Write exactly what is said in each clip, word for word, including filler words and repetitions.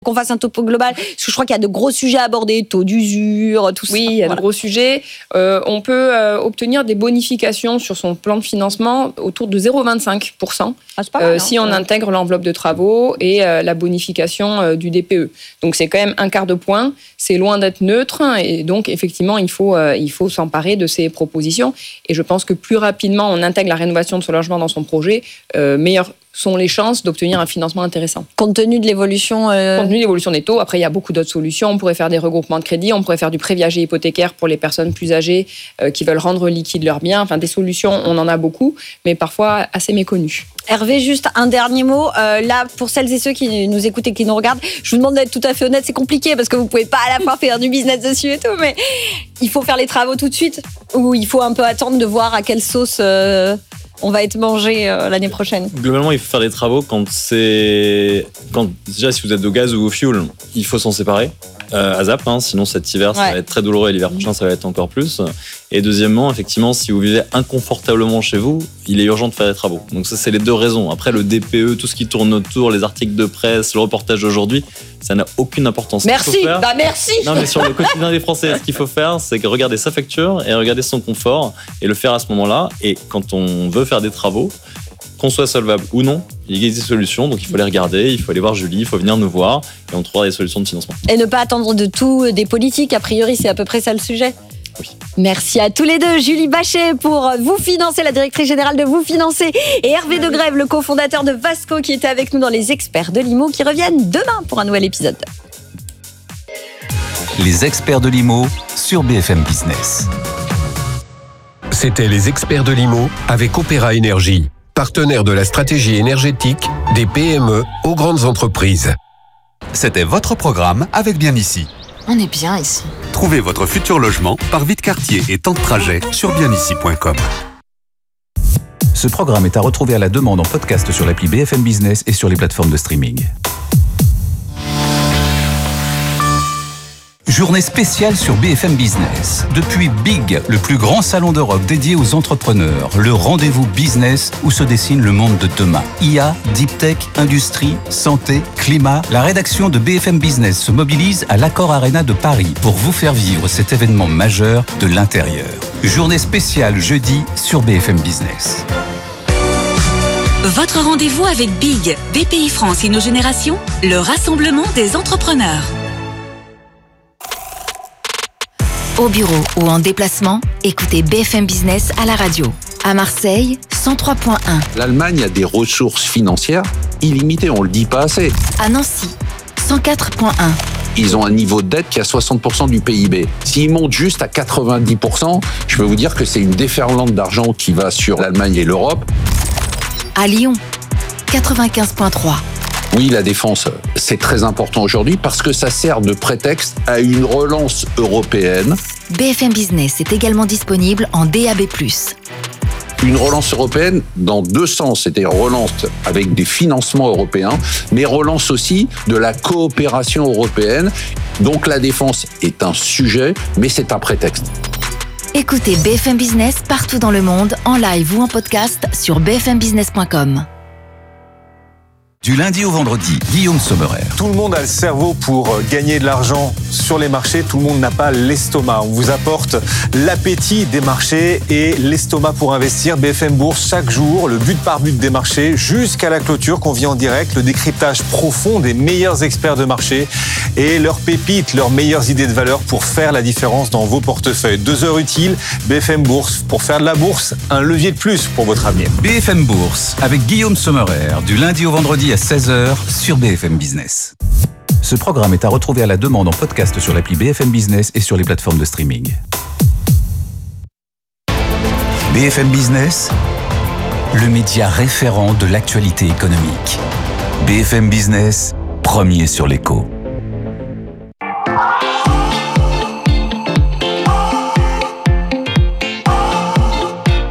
Qu'on fasse un topo global, parce que je crois qu'il y a de gros sujets à aborder, taux d'usure, tout ça. Oui, il y a voilà. de gros sujets. Euh, on peut euh, obtenir des bonifications sur son plan de financement autour de zéro virgule vingt-cinq pour cent Ah, c'est pas mal, euh, hein, si on ouais. intègre l'enveloppe de travaux et euh, la bonification euh, du D P E. Donc c'est quand même un quart de point, c'est loin d'être neutre et donc effectivement il faut, euh, il faut s'emparer de ces propositions. Et je pense que plus rapidement on intègre la rénovation de son logement dans son projet, euh, meilleure sont les chances d'obtenir un financement intéressant. Compte tenu de l'évolution... Euh... Compte tenu de l'évolution des taux, après il y a beaucoup d'autres solutions. On pourrait faire des regroupements de crédits, on pourrait faire du prêt viager hypothécaire pour les personnes plus âgées euh, qui veulent rendre liquide leurs biens. Enfin, des solutions, on en a beaucoup, mais parfois assez méconnues. Hervé, juste un dernier mot. Euh, là, pour celles et ceux qui nous écoutent et qui nous regardent, je vous demande d'être tout à fait honnête. C'est compliqué parce que vous pouvez pas à la fois faire du business dessus et tout, mais il faut faire les travaux tout de suite ou il faut un peu attendre de voir à quelle sauce... Euh... on va être mangé euh, l'année prochaine. Globalement, il faut faire des travaux quand c'est... Quand, déjà, si vous êtes au gaz ou au fuel, il faut s'en séparer euh, à zap, hein, sinon cet hiver, ça ouais. va être très douloureux et l'hiver prochain, ça va être encore plus. Et deuxièmement, effectivement, si vous vivez inconfortablement chez vous, il est urgent de faire des travaux. Donc ça, c'est les deux raisons. Après, le D P E, tout ce qui tourne autour, les articles de presse, le reportage d'aujourd'hui, ça n'a aucune importance. Merci, faire... bah merci. Non, mais sur le quotidien des Français, ce qu'il faut faire, c'est regarder sa facture et regarder son confort et le faire à ce moment-là. Et quand on veut faire des travaux, qu'on soit solvable ou non, il existe des solutions, donc il faut les regarder, il faut aller voir Julie, il faut venir nous voir et on trouvera des solutions de financement. Et ne pas attendre de tout des politiques, a priori, c'est à peu près ça le sujet. Oui. Merci à tous les deux. Julie Bachet pour Vous Financer, la directrice générale de Vous Financer, et Hervé Degrève, le cofondateur de Vasco, qui était avec nous dans Les Experts de l'I M O, qui reviennent demain pour un nouvel épisode. Les Experts de l'I M O sur B F M Business. C'était Les Experts de l'I M O avec Opéra Énergie, partenaire de la stratégie énergétique des P M E aux grandes entreprises. C'était votre programme avec Bien Ici. On est bien ici. Trouvez votre futur logement par vite quartier et temps de trajet sur bien ici point com. Ce programme est à retrouver à la demande en podcast sur l'appli B F M Business et sur les plateformes de streaming. Journée spéciale sur B F M Business. Depuis Big, le plus grand salon d'Europe dédié aux entrepreneurs, le rendez-vous business où se dessine le monde de demain. I A, Deep Tech, industrie, santé, climat. La rédaction de B F M Business se mobilise à l'Accor Arena de Paris pour vous faire vivre cet événement majeur de l'intérieur. Journée spéciale jeudi sur B F M Business. Votre rendez-vous avec Big, B P I France Innogénération, le rassemblement des entrepreneurs. Au bureau ou en déplacement, écoutez B F M Business à la radio. À Marseille, cent trois point un. L'Allemagne a des ressources financières illimitées, on le dit pas assez. À Nancy, cent quatre point un. Ils ont un niveau de dette qui est à soixante pour cent du P I B. S'ils montent juste à quatre-vingt-dix pour cent, je peux vous dire que c'est une déferlante d'argent qui va sur l'Allemagne et l'Europe. À Lyon, quatre-vingt-quinze point trois. Oui, la défense, c'est très important aujourd'hui parce que ça sert de prétexte à une relance européenne. B F M Business est également disponible en D A B plus. Une relance européenne dans deux sens, c'est-à-dire relance avec des financements européens, mais relance aussi de la coopération européenne. Donc la défense est un sujet, mais c'est un prétexte. Écoutez B F M Business partout dans le monde, en live ou en podcast sur b f m business point com. Du lundi au vendredi, Guillaume Sommerer. Tout le monde a le cerveau pour gagner de l'argent sur les marchés, tout le monde n'a pas l'estomac. On vous apporte l'appétit des marchés et l'estomac pour investir. B F M Bourse, chaque jour, le but par but des marchés, jusqu'à la clôture qu'on vit en direct, le décryptage profond des meilleurs experts de marché et leurs pépites, leurs meilleures idées de valeur pour faire la différence dans vos portefeuilles. Deux heures utiles, B F M Bourse, pour faire de la bourse, un levier de plus pour votre avenir. B F M Bourse, avec Guillaume Sommerer, du lundi au vendredi à seize heures sur B F M Business. Ce programme est à retrouver à la demande en podcast sur l'appli B F M Business et sur les plateformes de streaming. B F M Business, le média référent de l'actualité économique. B F M Business, premier sur l'écho. B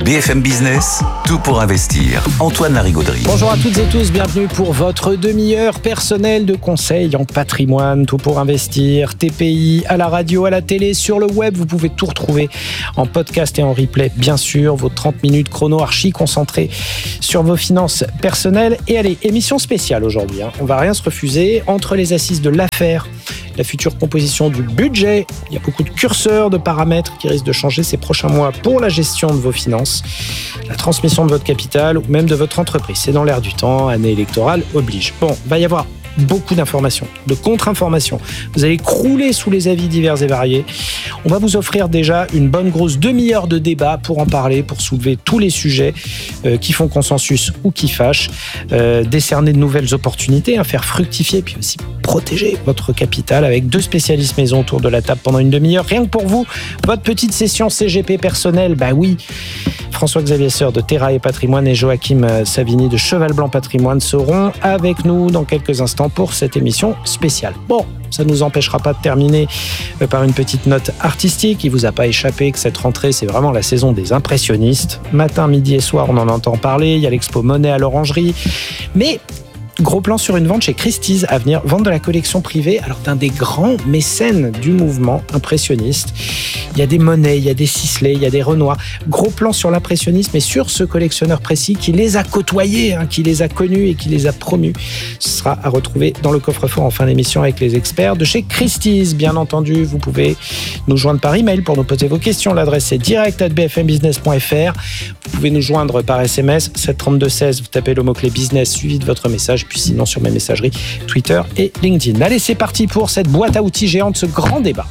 B F M Business, tout pour investir. Antoine Larigauderie. Bonjour à toutes et tous, bienvenue pour votre demi-heure personnelle de conseils en patrimoine, tout pour investir, T P I, à la radio, à la télé, sur le web. Vous pouvez tout retrouver en podcast et en replay, bien sûr. Vos trente minutes chrono archi concentrées sur vos finances personnelles. Et allez, émission spéciale aujourd'hui. Hein. On va rien se refuser. Entre les assises de l'affaire, la future composition du budget, il y a beaucoup de curseurs, de paramètres qui risquent de changer ces prochains mois pour la gestion de vos finances, la transmission de votre capital ou même de votre entreprise. C'est dans l'air du temps, année électorale oblige. Bon, il va y avoir beaucoup d'informations, de contre-informations. Vous allez crouler sous les avis divers et variés. On va vous offrir déjà une bonne grosse demi-heure de débat pour en parler, pour soulever tous les sujets euh, qui font consensus ou qui fâchent, euh, décerner de nouvelles opportunités, hein, faire fructifier, puis aussi protéger votre capital avec deux spécialistes maison autour de la table pendant une demi-heure. Rien que pour vous, votre petite session C G P personnelle, bah oui, François-Xavier Seur de Terra et Patrimoine et Joachim Savini de Cheval Blanc Patrimoine seront avec nous dans quelques instants pour cette émission spéciale. Bon, ça ne nous empêchera pas de terminer par une petite note artistique. Il ne vous a pas échappé que cette rentrée, c'est vraiment la saison des impressionnistes. Matin, midi et soir, on en entend parler. Il y a l'expo Monet à l'Orangerie. Mais gros plan sur une vente chez Christie's à venir, vente de la collection privée, alors d'un des grands mécènes du mouvement impressionniste. Il y a des Monet, il y a des Sisley, il y a des Renoir. Gros plan sur l'impressionnisme et sur ce collectionneur précis qui les a côtoyés, hein, qui les a connus et qui les a promus. Ce sera à retrouver dans le coffre-fort en fin d'émission avec les experts de chez Christie's. Bien entendu, vous pouvez nous joindre par email pour nous poser vos questions. L'adresse est direct arobase b f m business point f r. Vous pouvez nous joindre par S M S sept trente-deux seize. Vous tapez le mot-clé business suivi de votre message. Puis sinon sur mes messageries Twitter et LinkedIn. Allez, c'est parti pour cette boîte à outils géante, ce grand débat.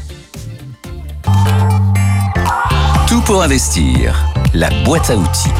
Tout pour investir, la boîte à outils.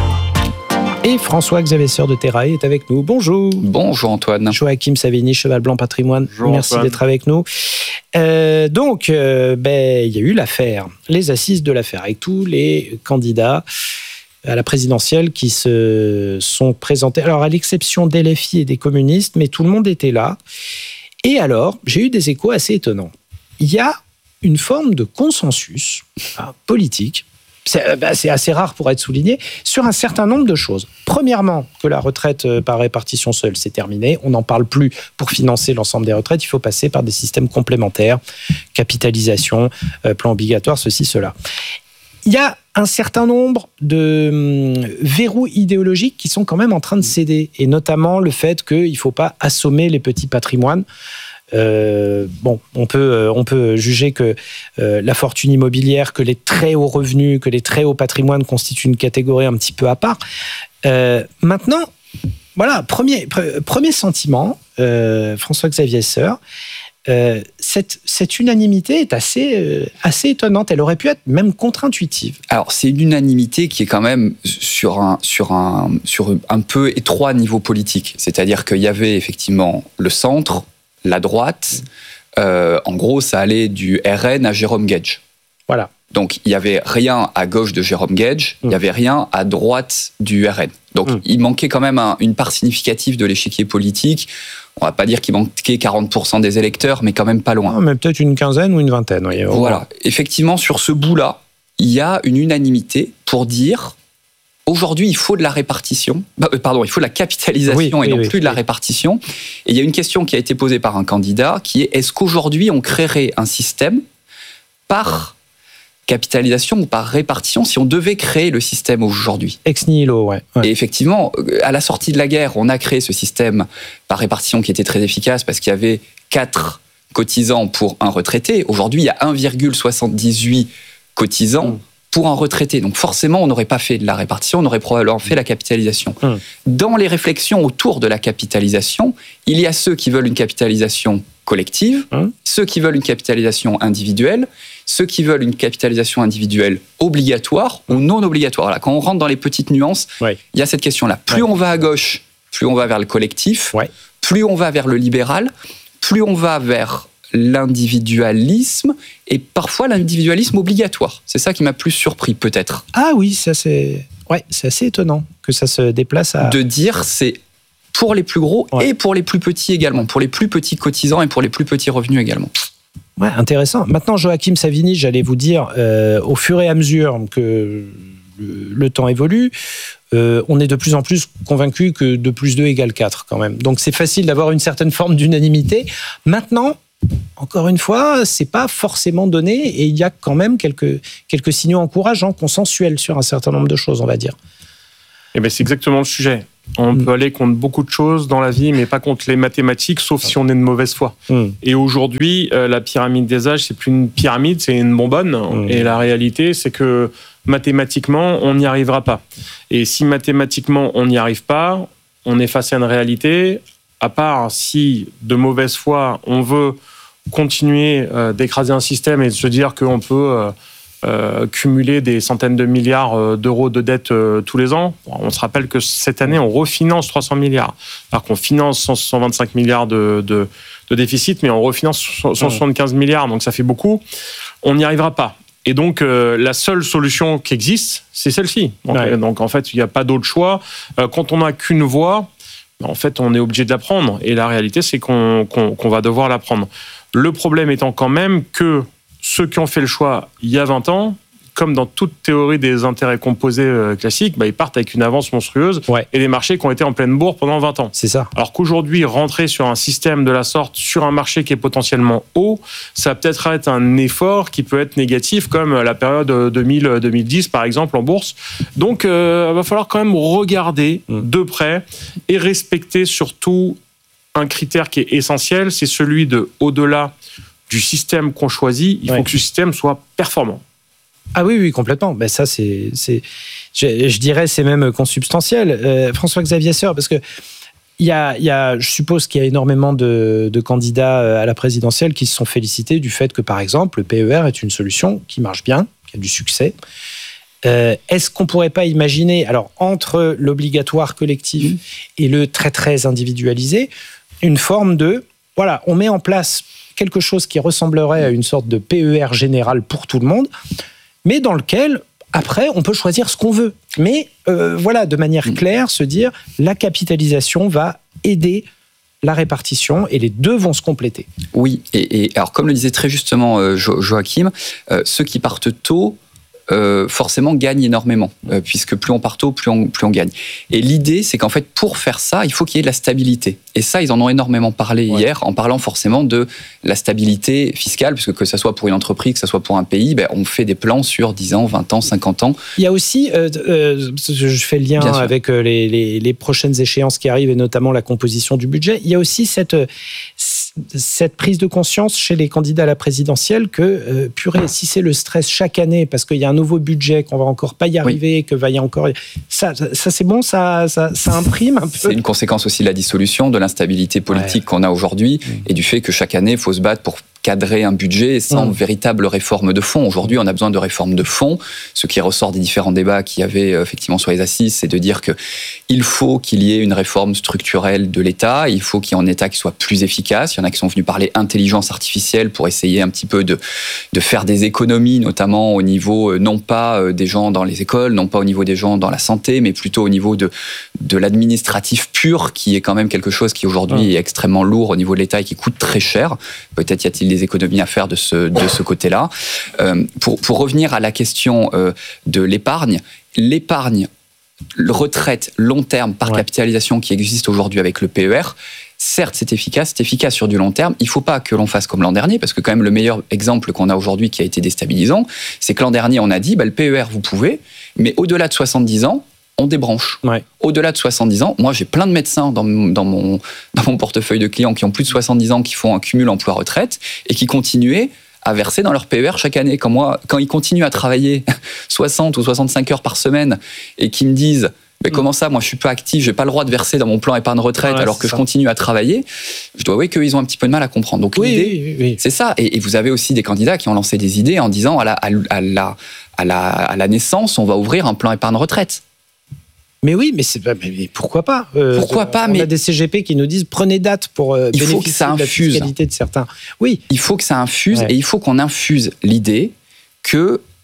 Et François-Xavier Seur de Terra est avec nous. Bonjour. Bonjour Antoine. Joachim Savini, Cheval Blanc Patrimoine. Bonjour, Merci Antoine. d'être avec nous. Euh, donc, euh, ben, il y a eu l'affaire, les assises de l'affaire, avec tous les candidats à la présidentielle qui se sont présentés. Alors, à l'exception d'L F I et des communistes, mais tout le monde était là. Et alors, j'ai eu des échos assez étonnants. Il y a une forme de consensus hein, politique, c'est, bah, c'est assez rare pour être souligné, sur un certain nombre de choses. Premièrement, que la retraite par répartition seule, c'est terminé. On n'en parle plus pour financer l'ensemble des retraites. Il faut passer par des systèmes complémentaires, capitalisation, euh, plan obligatoire, ceci, cela. Il y a un certain nombre de hum, verrous idéologiques qui sont quand même en train de céder, et notamment le fait qu'il ne faut pas assommer les petits patrimoines. Euh, bon, on peut, euh, on peut juger que euh, la fortune immobilière, que les très hauts revenus, que les très hauts patrimoines constituent une catégorie un petit peu à part. Euh, maintenant, voilà, premier, pre- premier sentiment, euh, François-Xavier Seur. Euh, cette, cette unanimité est assez, euh, assez étonnante. Elle aurait pu être même contre-intuitive. Alors, c'est une unanimité qui est quand même sur un, sur un, sur un peu étroit niveau politique. C'est-à-dire qu'il y avait effectivement le centre, la droite. Euh, en gros, ça allait du R N à Jérôme Guedj. Voilà. Donc, il n'y avait rien à gauche de Jérôme Guedj, il n'y avait rien à droite du R N. Donc, mmh. il manquait quand même un, une part significative de l'échiquier politique. On ne va pas dire qu'il manquait quarante pour cent des électeurs, mais quand même pas loin. Ah, mais peut-être une quinzaine ou une vingtaine. Oui, voilà. Effectivement, sur ce bout-là, il y a une unanimité pour dire aujourd'hui, il faut de la répartition. Pardon, il faut de la capitalisation oui, et oui, non oui, plus oui. de la répartition. Et il y a une question qui a été posée par un candidat qui est est-ce qu'aujourd'hui, on créerait un système par capitalisation ou par répartition si on devait créer le système aujourd'hui. Ex nihilo, ouais. ouais. Et effectivement, à la sortie de la guerre, on a créé ce système par répartition qui était très efficace parce qu'il y avait quatre cotisants pour un retraité. Aujourd'hui, il y a un virgule soixante-dix-huit cotisants mmh. pour un retraité. Donc forcément, on n'aurait pas fait de la répartition, on aurait probablement fait la capitalisation. Mmh. Dans les réflexions autour de la capitalisation, il y a ceux qui veulent une capitalisation collective, mmh. ceux qui veulent une capitalisation individuelle, ceux qui veulent une capitalisation individuelle obligatoire ou non obligatoire. Voilà, quand on rentre dans les petites nuances, ouais. il y a cette question-là. Plus ouais. on va à gauche, plus on va vers le collectif, ouais. plus on va vers le libéral, plus on va vers l'individualisme et parfois l'individualisme obligatoire. C'est ça qui m'a plus surpris, peut-être. Ah oui, ça c'est, ouais, c'est assez étonnant que ça se déplace à... De dire c'est pour les plus gros ouais. et pour les plus petits également, pour les plus petits cotisants et pour les plus petits revenus également. Ouais, intéressant. Maintenant, Joachim Savini, j'allais vous dire, euh, au fur et à mesure que le, le temps évolue. Euh, on est de plus en plus convaincu que deux plus deux égale quatre quand même. Donc c'est facile d'avoir une certaine forme d'unanimité. Maintenant, encore une fois, c'est pas forcément donné et il y a quand même quelques, quelques signaux encourageants, consensuels sur un certain nombre de choses, on va dire. Eh ben, c'est exactement le sujet. On mmh. peut aller contre beaucoup de choses dans la vie, mais pas contre les mathématiques, sauf si on est de mauvaise foi. Mmh. Et aujourd'hui, euh, la pyramide des âges, c'est plus une pyramide, c'est une bonbonne. Mmh. Et la réalité, c'est que mathématiquement, on n'y arrivera pas. Et si mathématiquement, on n'y arrive pas, on est face à une réalité, à part si, de mauvaise foi, on veut continuer euh, d'écraser un système et de se dire qu'on peut... Euh, Euh, cumuler des centaines de milliards d'euros de dettes euh, tous les ans. On se rappelle que cette année, on refinance trois cents milliards. Alors qu'on finance cent vingt-cinq milliards de, de, de déficit, mais on refinance cent soixante-quinze milliards, donc ça fait beaucoup. On n'y arrivera pas. Et donc, euh, la seule solution qui existe, c'est celle-ci. Donc, ouais. donc en fait, il n'y a pas d'autre choix. Euh, quand on n'a qu'une voie, en fait, on est obligé de la prendre. Et la réalité, c'est qu'on, qu'on, qu'on va devoir la prendre. Le problème étant quand même que ceux qui ont fait le choix il y a vingt ans, comme dans toute théorie des intérêts composés euh, classiques, bah, ils partent avec une avance monstrueuse ouais. et des marchés qui ont été en pleine bourre pendant vingt ans. C'est ça. Alors qu'aujourd'hui, rentrer sur un système de la sorte, sur un marché qui est potentiellement haut, ça va peut-être être un effort qui peut être négatif, comme la période deux mille à deux mille dix, par exemple, en bourse. Donc, euh, il va falloir quand même regarder mmh. de près et respecter surtout un critère qui est essentiel, c'est celui de, au-delà du système qu'on choisit, il ouais. faut que ce système soit performant. Ah oui, oui, complètement. Ben ça, c'est, c'est, je, je dirais, c'est même consubstantiel. Euh, François-Xavier Seur, parce que il y a, il y a, je suppose qu'il y a énormément de, de candidats à la présidentielle qui se sont félicités du fait que, par exemple, le P E R est une solution qui marche bien, qui a du succès. Euh, est-ce qu'on pourrait pas imaginer, alors entre l'obligatoire collectif mmh. et le très très individualisé, une forme de, voilà, on met en place quelque chose qui ressemblerait à une sorte de P E R général pour tout le monde, mais dans lequel, après, on peut choisir ce qu'on veut. Mais euh, voilà, de manière claire, se dire, la capitalisation va aider la répartition et les deux vont se compléter. Oui, et, et alors comme le disait très justement euh, jo- Joachim, euh, ceux qui partent tôt, Euh, forcément gagne énormément, euh, puisque plus on part tôt, plus on, plus on gagne. Et l'idée, c'est qu'en fait, pour faire ça, il faut qu'il y ait de la stabilité. Et ça, ils en ont énormément parlé ouais. hier, en parlant forcément de la stabilité fiscale, puisque que ce soit pour une entreprise, que ce soit pour un pays, ben, on fait des plans sur dix ans, vingt ans, cinquante ans. Il y a aussi, euh, euh, je fais le lien avec les, les, les prochaines échéances qui arrivent, et notamment la composition du budget, il y a aussi cette, cette prise de conscience chez les candidats à la présidentielle que, euh, purée, si c'est le stress chaque année, parce qu'il y a un nouveau budget, qu'on va encore pas y arriver, oui. que va y encore... Ça, ça, ça c'est bon, ça, ça, ça imprime un peu. C'est une conséquence aussi de la dissolution, de l'instabilité politique ouais. qu'on a aujourd'hui, mmh. et du fait que chaque année, il faut se battre pour cadrer un budget sans mmh. véritable réforme de fond. Aujourd'hui, on a besoin de réforme de fond. Ce qui ressort des différents débats qu'il y avait effectivement sur les assises, c'est de dire qu'il faut qu'il y ait une réforme structurelle de l'État, il faut qu'il y ait un État qui soit plus efficace. Il y en a qui sont venus parler intelligence artificielle pour essayer un petit peu de, de faire des économies, notamment au niveau non pas des gens dans les écoles, non pas au niveau des gens dans la santé, mais plutôt au niveau de, de l'administratif pur, qui est quand même quelque chose qui aujourd'hui mmh. est extrêmement lourd au niveau de l'État et qui coûte très cher. Peut-être y a-t-il des économies à faire de ce, de ce côté-là. Euh, pour, pour revenir à la question euh, de l'épargne, l'épargne retraite long terme par ouais. capitalisation qui existe aujourd'hui avec le P E R, certes c'est efficace, c'est efficace sur du long terme, il ne faut pas que l'on fasse comme l'an dernier, parce que quand même le meilleur exemple qu'on a aujourd'hui qui a été déstabilisant, c'est que l'an dernier on a dit, bah, le P E R vous pouvez, mais au-delà de soixante-dix ans, on débranche. Ouais. Au-delà de soixante-dix ans, moi j'ai plein de médecins dans, dans, mon, dans mon portefeuille de clients qui ont plus de soixante-dix ans, qui font un cumul emploi-retraite et qui continuaient à verser dans leur P E R chaque année. Quand, moi, quand ils continuent à travailler soixante ou soixante-cinq heures par semaine et qu'ils me disent mais comment ça, moi je suis pas actif, j'ai pas le droit de verser dans mon plan épargne retraite ouais, alors que ça. Je continue à travailler, je dois avouer qu'ils ont un petit peu de mal à comprendre. Donc oui, l'idée, oui, oui. c'est ça. Et, et vous avez aussi des candidats qui ont lancé des idées en disant à la, à la, à la, à la naissance, on va ouvrir un plan épargne retraite. Mais oui, mais, c'est, mais pourquoi pas euh, Pourquoi pas On mais a des C G P qui nous disent prenez date pour euh, il bénéficier faut que ça de la infuse. fiscalité de certains. Oui, il faut que ça infuse ouais. et il faut qu'on infuse l'idée que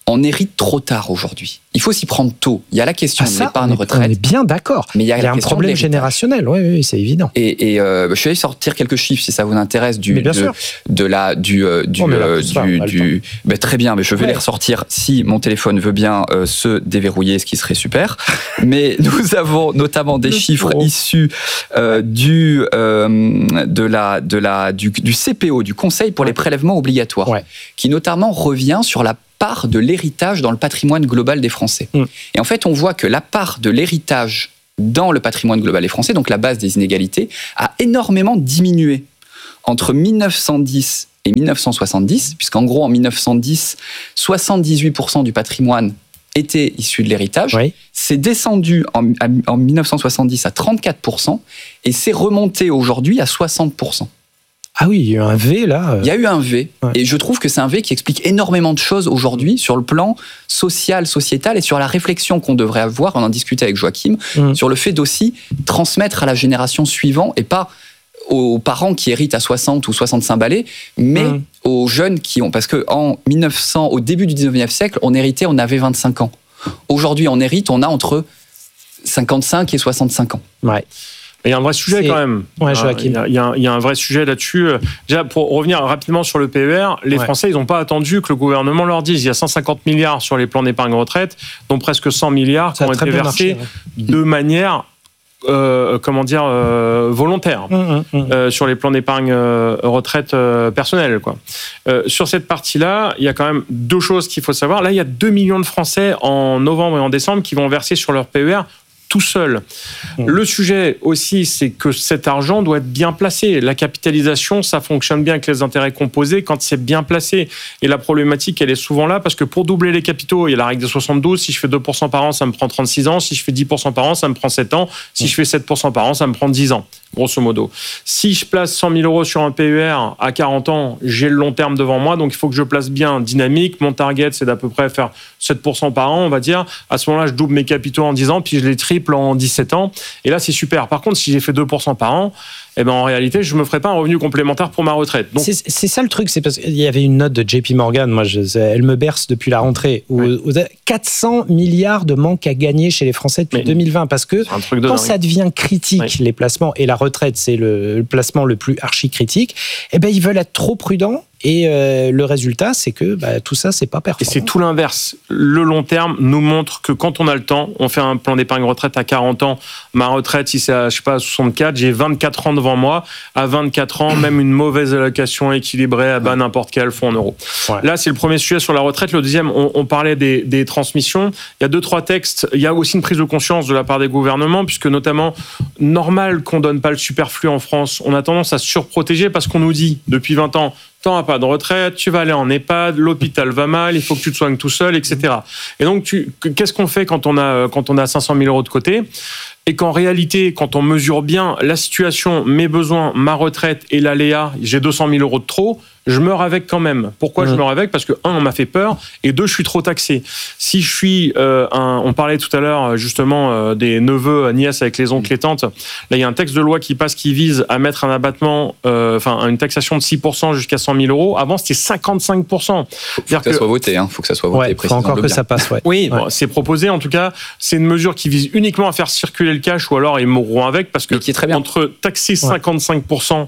on hérite trop tard aujourd'hui. Il faut s'y prendre tôt. Il y a la question ah, de ça, l'épargne on est, retraite. On est bien d'accord. Mais il y a, il y a un problème générationnel, oui, oui, c'est évident. Et, et euh, je vais aller sortir quelques chiffres si ça vous intéresse du bien de, sûr. de la du euh, du, oh, euh, ça, du, du ben, très bien. Mais je vais ouais. les ressortir si mon téléphone veut bien euh, se déverrouiller, ce qui serait super. Mais nous avons notamment des Le chiffres pro. issus euh, du euh, de la de la du, du C P O, du Conseil pour ouais. les prélèvements obligatoires, ouais. qui notamment revient sur la part de l'héritage dans le patrimoine global des Français. Mmh. Et en fait, on voit que la part de l'héritage dans le patrimoine global des Français, donc la base des inégalités, a énormément diminué entre mille neuf cent dix et mille neuf cent soixante-dix, puisqu'en gros, en mille neuf cent dix, soixante-dix-huit pour cent du patrimoine était issu de l'héritage. Oui. C'est descendu en, en mille neuf cent soixante-dix à trente-quatre pour cent et c'est remonté aujourd'hui à soixante pour cent. Ah oui, il y a eu un V là. Il y a eu un V. Ouais. Et je trouve que c'est un V qui explique énormément de choses aujourd'hui sur le plan social, sociétal et sur la réflexion qu'on devrait avoir. On en discutait avec Joachim, mmh. sur le fait d'aussi transmettre à la génération suivante et pas aux parents qui héritent à soixante ou soixante-cinq balais, mais mmh. aux jeunes qui ont. Parce qu'en mille neuf cents, au début du dix-neuvième siècle, on héritait, on avait vingt-cinq ans. Aujourd'hui, on hérite, on a entre cinquante-cinq et soixante-cinq ans. Ouais. Il y a un vrai sujet c'est... quand même. Ouais, Joachim. Il y, a, il y a un vrai sujet là-dessus. Déjà, pour revenir rapidement sur le P E R, les ouais. Français, ils n'ont pas attendu que le gouvernement leur dise. Il y a cent cinquante milliards sur les plans d'épargne retraite, dont presque cent milliards Ça qui ont été versés marché, ouais. de manière, euh, comment dire, euh, volontaire mmh, mmh, mmh. Euh, sur les plans d'épargne euh, retraite euh, personnelle, quoi. Euh, sur cette partie-là, il y a quand même deux choses qu'il faut savoir. Là, il y a deux millions de Français en novembre et en décembre qui vont verser sur leur P E R tout seul. Mmh. Le sujet aussi, c'est que cet argent doit être bien placé. La capitalisation, ça fonctionne bien avec les intérêts composés quand c'est bien placé. Et la problématique, elle est souvent là, parce que pour doubler les capitaux, il y a la règle des soixante-douze. Si je fais deux pour cent par an, ça me prend trente-six ans. Si je fais dix pour cent par an, ça me prend sept ans. Si mmh. je fais sept pour cent par an, ça me prend dix ans, grosso modo. Si je place cent mille euros sur un P E R à quarante ans, j'ai le long terme devant moi, donc il faut que je place bien dynamique. Mon target, c'est d'à peu près faire sept pour cent par an, on va dire. À ce moment-là, je double mes capitaux en dix ans, puis je les triple en dix-sept ans. Et là, c'est super. Par contre, si j'ai fait deux pour cent par an, eh ben, en réalité, je ne me ferai pas un revenu complémentaire pour ma retraite. Donc... C'est, c'est ça le truc, c'est parce qu'il y avait une note de J P Morgan, moi, je, elle me berce depuis la rentrée, où, oui. où quatre cents milliards de manque à gagner chez les Français depuis Mais deux mille vingt, parce que quand dingue. ça devient critique, oui. les placements, et la retraite, c'est le, le placement le plus archi-critique, eh ben, ils veulent être trop prudents. Et euh, le résultat, c'est que bah, tout ça, c'est pas performant. Et c'est tout l'inverse. Le long terme nous montre que quand on a le temps, on fait un plan d'épargne retraite à quarante ans. Ma retraite, si c'est à, je sais pas, à soixante-quatre, j'ai vingt-quatre ans devant moi. À vingt-quatre ans, même une mauvaise allocation équilibrée à bas n'importe quel fonds en euros. Ouais. Là, c'est le premier sujet sur la retraite. Le deuxième, on, on parlait des, des transmissions. Il y a deux, trois textes. Il y a aussi une prise de conscience de la part des gouvernements, puisque notamment, normal qu'on donne pas le superflu en France. On a tendance à se surprotéger parce qu'on nous dit, depuis vingt ans, t'en as pas de retraite, tu vas aller en EHPAD, l'hôpital va mal, il faut que tu te soignes tout seul, et cetera. Et donc, tu, qu'est-ce qu'on fait quand on a, quand on a cinq cent mille euros de côté ? Et qu'en réalité, quand on mesure bien la situation, mes besoins, ma retraite et l'aléa, j'ai deux cent mille euros de trop, je meurs avec quand même. Pourquoi mmh. je meurs avec ? Parce que, un, on m'a fait peur, et deux, je suis trop taxé. Si je suis euh, un... On parlait tout à l'heure, justement, euh, des neveux, nièces avec les oncles et tantes. Là, il y a un texte de loi qui passe qui vise à mettre un abattement, euh, enfin, une taxation de six pour cent jusqu'à cent mille euros. Avant, c'était cinquante-cinq pour cent. Faut, faut que, que ça soit voté, hein. Faut que ça soit voté. Ouais, faut encore que bien. ça passe, ouais. Oui, ouais. Bon, c'est proposé, en tout cas. C'est une mesure qui vise uniquement à faire circuler le cash, ou alors ils mourront avec, parce que qui est très bien. Entre taxer cinquante-cinq pour cent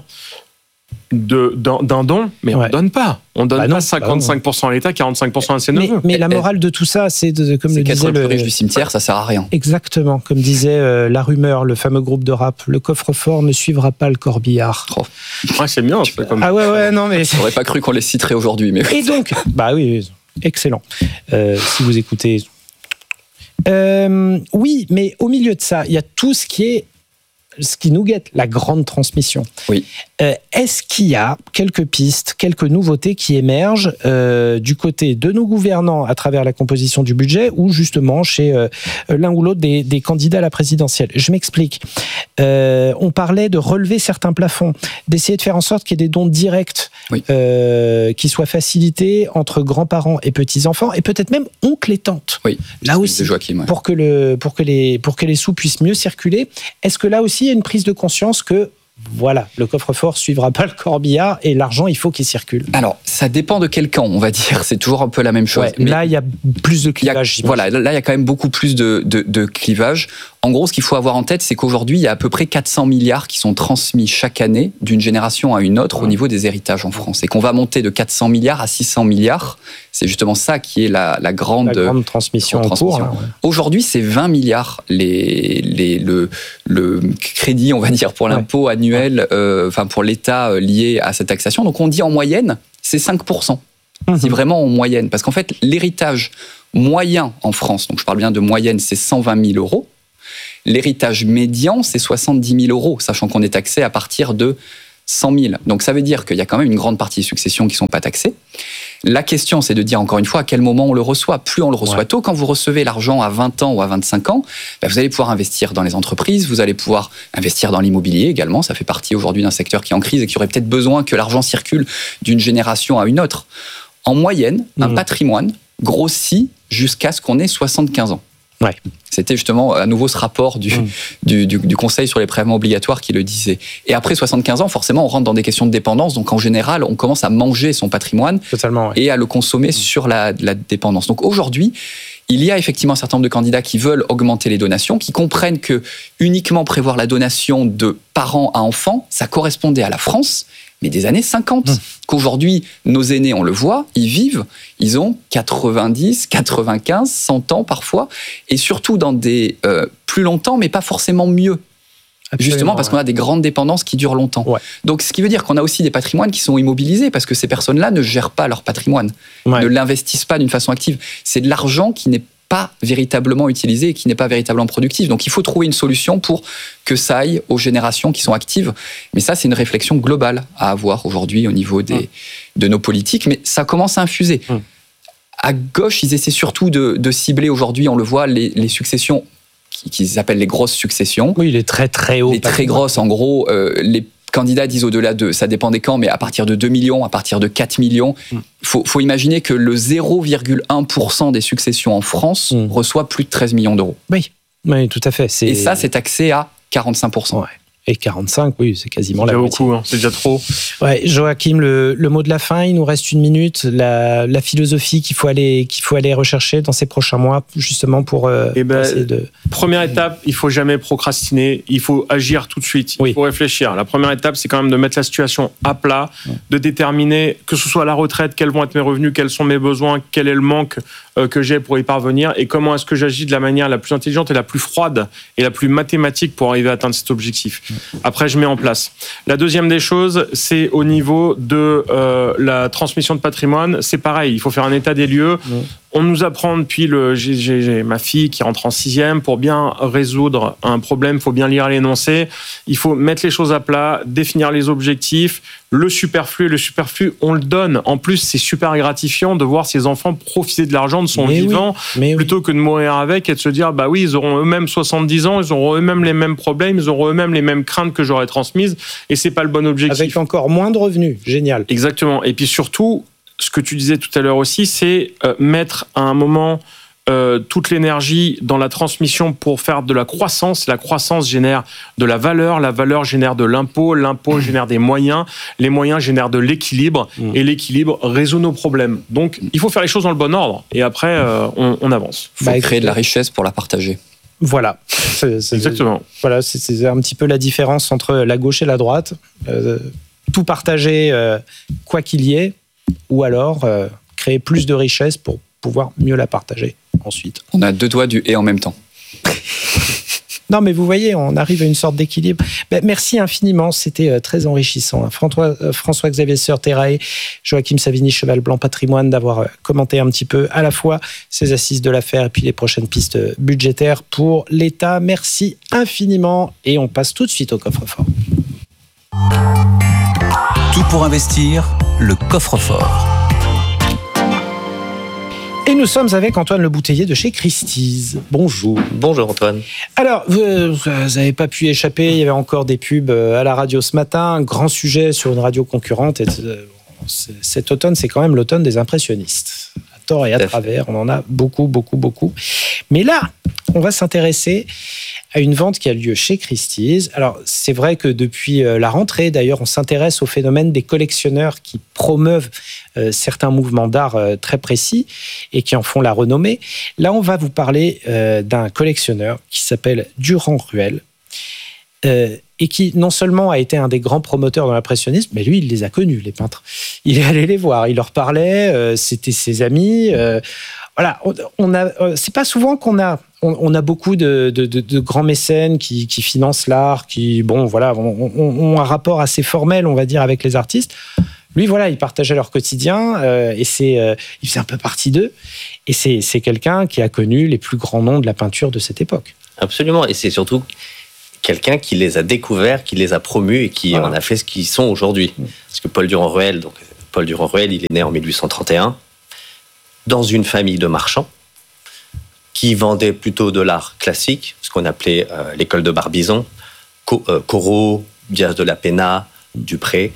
de, d'un, d'un don, mais ouais. on ne donne pas. On ne donne bah non, pas cinquante-cinq pour cent à l'État, quarante-cinq pour cent à ses neveux. Mais, mais la morale de tout ça, c'est, de, comme c'est le disait le le riche du cimetière, ça sert à rien. Exactement, comme disait euh, La Rumeur, le fameux groupe de rap, le coffre-fort ne suivra pas le corbillard. Oh. Ouais, c'est bien. C'est comme... Ah ouais, ouais, non mais. J'aurais pas cru qu'on les citerait aujourd'hui, mais. Et donc, bah oui, excellent. Euh, si vous écoutez. Euh, oui, mais au milieu de ça, il y a tout ce qui est ce qui nous guette, la grande transmission. Oui. Euh, est-ce qu'il y a quelques pistes, quelques nouveautés qui émergent euh, du côté de nos gouvernants à travers la composition du budget ou justement chez euh, l'un ou l'autre des, des candidats à la présidentielle ? Je m'explique. Euh, on parlait de relever certains plafonds, d'essayer de faire en sorte qu'il y ait des dons directs oui. euh, qui soient facilités entre grands-parents et petits-enfants et peut-être même oncles et tantes. Oui. Là aussi, Joachim, ouais. pour que le pour que les pour que les sous puissent mieux circuler. Est-ce que là aussi il y a une prise de conscience que Voilà, le coffre-fort suivra pas le corbillard et l'argent, il faut qu'il circule. Alors, ça dépend de quel camp, on va dire. C'est toujours un peu la même chose. Ouais, mais là, il y a plus de clivage. Il y a, voilà, là, il y a quand même beaucoup plus de, de, de clivage. En gros, ce qu'il faut avoir en tête, c'est qu'aujourd'hui, il y a à peu près quatre cents milliards qui sont transmis chaque année d'une génération à une autre au niveau des héritages en France. Et qu'on va monter de quatre cents milliards à six cents milliards. C'est justement ça qui est la, la, grande, la grande transmission, grande transmission. En cours. Là, ouais. Aujourd'hui, c'est vingt milliards les, les, le, le crédit, on va dire, pour l'impôt ouais. annuel, euh, enfin pour l'État euh, lié à cette taxation. Donc on dit en moyenne, c'est cinq pour cent. Mmh. C'est vraiment en moyenne. Parce qu'en fait, l'héritage moyen en France, donc je parle bien de moyenne, c'est cent vingt mille euros. L'héritage médian, c'est soixante-dix mille euros, sachant qu'on est taxé à partir de cent mille. Donc ça veut dire qu'il y a quand même une grande partie des successions qui ne sont pas taxées. La question, c'est de dire encore une fois à quel moment on le reçoit. Plus on le reçoit ouais. tôt, quand vous recevez l'argent à vingt ans ou à vingt-cinq ans, ben vous allez pouvoir investir dans les entreprises, vous allez pouvoir investir dans l'immobilier également. Ça fait partie aujourd'hui d'un secteur qui est en crise et qui aurait peut-être besoin que l'argent circule d'une génération à une autre. En moyenne, mmh. un patrimoine grossit jusqu'à ce qu'on ait soixante-quinze ans. Ouais. C'était justement à nouveau ce rapport du, mmh. du, du, du Conseil sur les prélèvements obligatoires qui le disait. Et après soixante-quinze ans, forcément, on rentre dans des questions de dépendance. Donc en général, on commence à manger son patrimoine Totalement, ouais. et à le consommer mmh. sur la, la dépendance. Donc aujourd'hui, il y a effectivement un certain nombre de candidats qui veulent augmenter les donations, qui comprennent que uniquement prévoir la donation de parents à enfants, ça correspondait à la France, mais des années cinquante. Mmh. Qu'aujourd'hui, nos aînés, on le voit, ils vivent, ils ont quatre-vingt-dix, quatre-vingt-quinze, cent ans parfois, et surtout dans des euh, plus longtemps, mais pas forcément mieux. Absolument, justement parce ouais. qu'on a des grandes dépendances qui durent longtemps. Ouais. Donc ce qui veut dire qu'on a aussi des patrimoines qui sont immobilisés, parce que ces personnes-là ne gèrent pas leur patrimoine, ouais. ne l'investissent pas d'une façon active. C'est de l'argent qui n'est pas véritablement utilisé et qui n'est pas véritablement productif. Donc il faut trouver une solution pour que ça aille aux générations qui sont actives. Mais ça, c'est une réflexion globale à avoir aujourd'hui au niveau des, mmh. de nos politiques. Mais ça commence à infuser. Mmh. À gauche, ils essaient surtout de, de cibler aujourd'hui, on le voit, les, les successions qu'ils appellent les grosses successions. Oui, les très très hauts. Les très grosses, en gros, euh, les candidats disent au-delà de, ça dépend des camps, mais à partir de deux millions, à partir de quatre millions, il mmh. faut, faut imaginer que le zéro virgule un pour cent des successions en France mmh. reçoit plus de treize millions d'euros. Oui, oui, tout à fait. C'est... Et ça, c'est taxé à quarante-cinq pour cent. Ouais. Et quarante-cinq, oui, c'est quasiment c'est la moitié. Beaucoup, hein, c'est déjà trop. Ouais, Joachim, le, le mot de la fin, il nous reste une minute. La, la philosophie qu'il faut aller, qu'il faut aller rechercher dans ces prochains mois, justement pour euh, eh ben, essayer de... Première étape, il faut jamais procrastiner, il faut agir tout de suite, il oui. faut réfléchir. La première étape, c'est quand même de mettre la situation à plat, ouais. de déterminer, que ce soit à la retraite, quels vont être mes revenus, quels sont mes besoins, quel est le manque euh, que j'ai pour y parvenir, et comment est-ce que j'agis de la manière la plus intelligente et la plus froide et la plus mathématique pour arriver à atteindre cet objectif. Ouais. Après, je mets en place. La deuxième des choses, c'est au niveau de euh, la transmission de patrimoine. C'est pareil, il faut faire un état des lieux. Mmh. On nous apprend depuis le... J'ai, j'ai, j'ai ma fille qui rentre en sixième. Pour bien résoudre un problème, il faut bien lire l'énoncé. Il faut mettre les choses à plat, définir les objectifs. Le superflu, le superflu, on le donne. En plus, c'est super gratifiant de voir ses enfants profiter de l'argent de son mais vivant oui, plutôt oui. que de mourir avec et de se dire, bah oui, ils auront eux-mêmes soixante-dix ans, ils auront eux-mêmes les mêmes problèmes, ils auront eux-mêmes les mêmes craintes que j'aurais transmises et c'est pas le bon objectif. Avec encore moins de revenus. Génial. Exactement. Et puis surtout, ce que tu disais tout à l'heure aussi, c'est euh, mettre à un moment euh, toute l'énergie dans la transmission pour faire de la croissance. La croissance génère de la valeur, la valeur génère de l'impôt, l'impôt génère des moyens, les moyens génèrent de l'équilibre mmh. et l'équilibre résout nos problèmes. Donc, il faut faire les choses dans le bon ordre et après, euh, on, on avance. Il faut bah, créer de la richesse pour la partager. Voilà. C'est, c'est, Exactement. Voilà, c'est, c'est un petit peu la différence entre la gauche et la droite. Euh, tout partager, euh, quoi qu'il y ait, ou alors euh, créer plus de richesse pour pouvoir mieux la partager ensuite. On a deux doigts du « et » en même temps. Non, mais vous voyez, on arrive à une sorte d'équilibre. Ben, merci infiniment, c'était très enrichissant. François, François-Xavier Seur-Terraet, Joachim Savigny, Cheval Blanc Patrimoine, d'avoir commenté un petit peu à la fois ces assises de l'affaire et puis les prochaines pistes budgétaires pour l'État. Merci infiniment et on passe tout de suite au coffre-fort. Tout pour investir, le coffre-fort. Et nous sommes avec Antoine Le Bouteiller de chez Christie's. Bonjour. Bonjour Antoine. Alors, vous n'avez pas pu échapper, il y avait encore des pubs à la radio ce matin, un grand sujet sur une radio concurrente. Et cet automne, c'est quand même l'automne des impressionnistes. À tort et à travers, on en a beaucoup, beaucoup, beaucoup. Mais là, on va s'intéresser à une vente qui a lieu chez Christie's. Alors, c'est vrai que depuis la rentrée, d'ailleurs, on s'intéresse au phénomène des collectionneurs qui promeuvent euh, certains mouvements d'art euh, très précis et qui en font la renommée. Là, on va vous parler euh, d'un collectionneur qui s'appelle Durand-Ruel euh, et qui non seulement a été un des grands promoteurs de l'impressionnisme, mais lui, il les a connus, les peintres. Il est allé les voir, il leur parlait, euh, c'était ses amis. Euh, voilà, on, on a, euh, c'est pas souvent qu'on a, on, on a beaucoup de, de, de, de grands mécènes qui, qui financent l'art, qui, bon, voilà, ont, ont un rapport assez formel, on va dire, avec les artistes. Lui, voilà, il partageait leur quotidien euh, et c'est, euh, il faisait un peu partie d'eux. Et c'est, c'est quelqu'un qui a connu les plus grands noms de la peinture de cette époque. Absolument, et c'est surtout quelqu'un qui les a découverts, qui les a promus et qui voilà. en a fait ce qu'ils sont aujourd'hui. Parce que Paul Durand-Ruel, donc Paul Durand-Ruel, il est né en mille huit cent trente et un dans une famille de marchands qui vendaient plutôt de l'art classique, ce qu'on appelait euh, l'école de Barbizon, Co- euh, Corot, Diaz de la Pena, Dupré.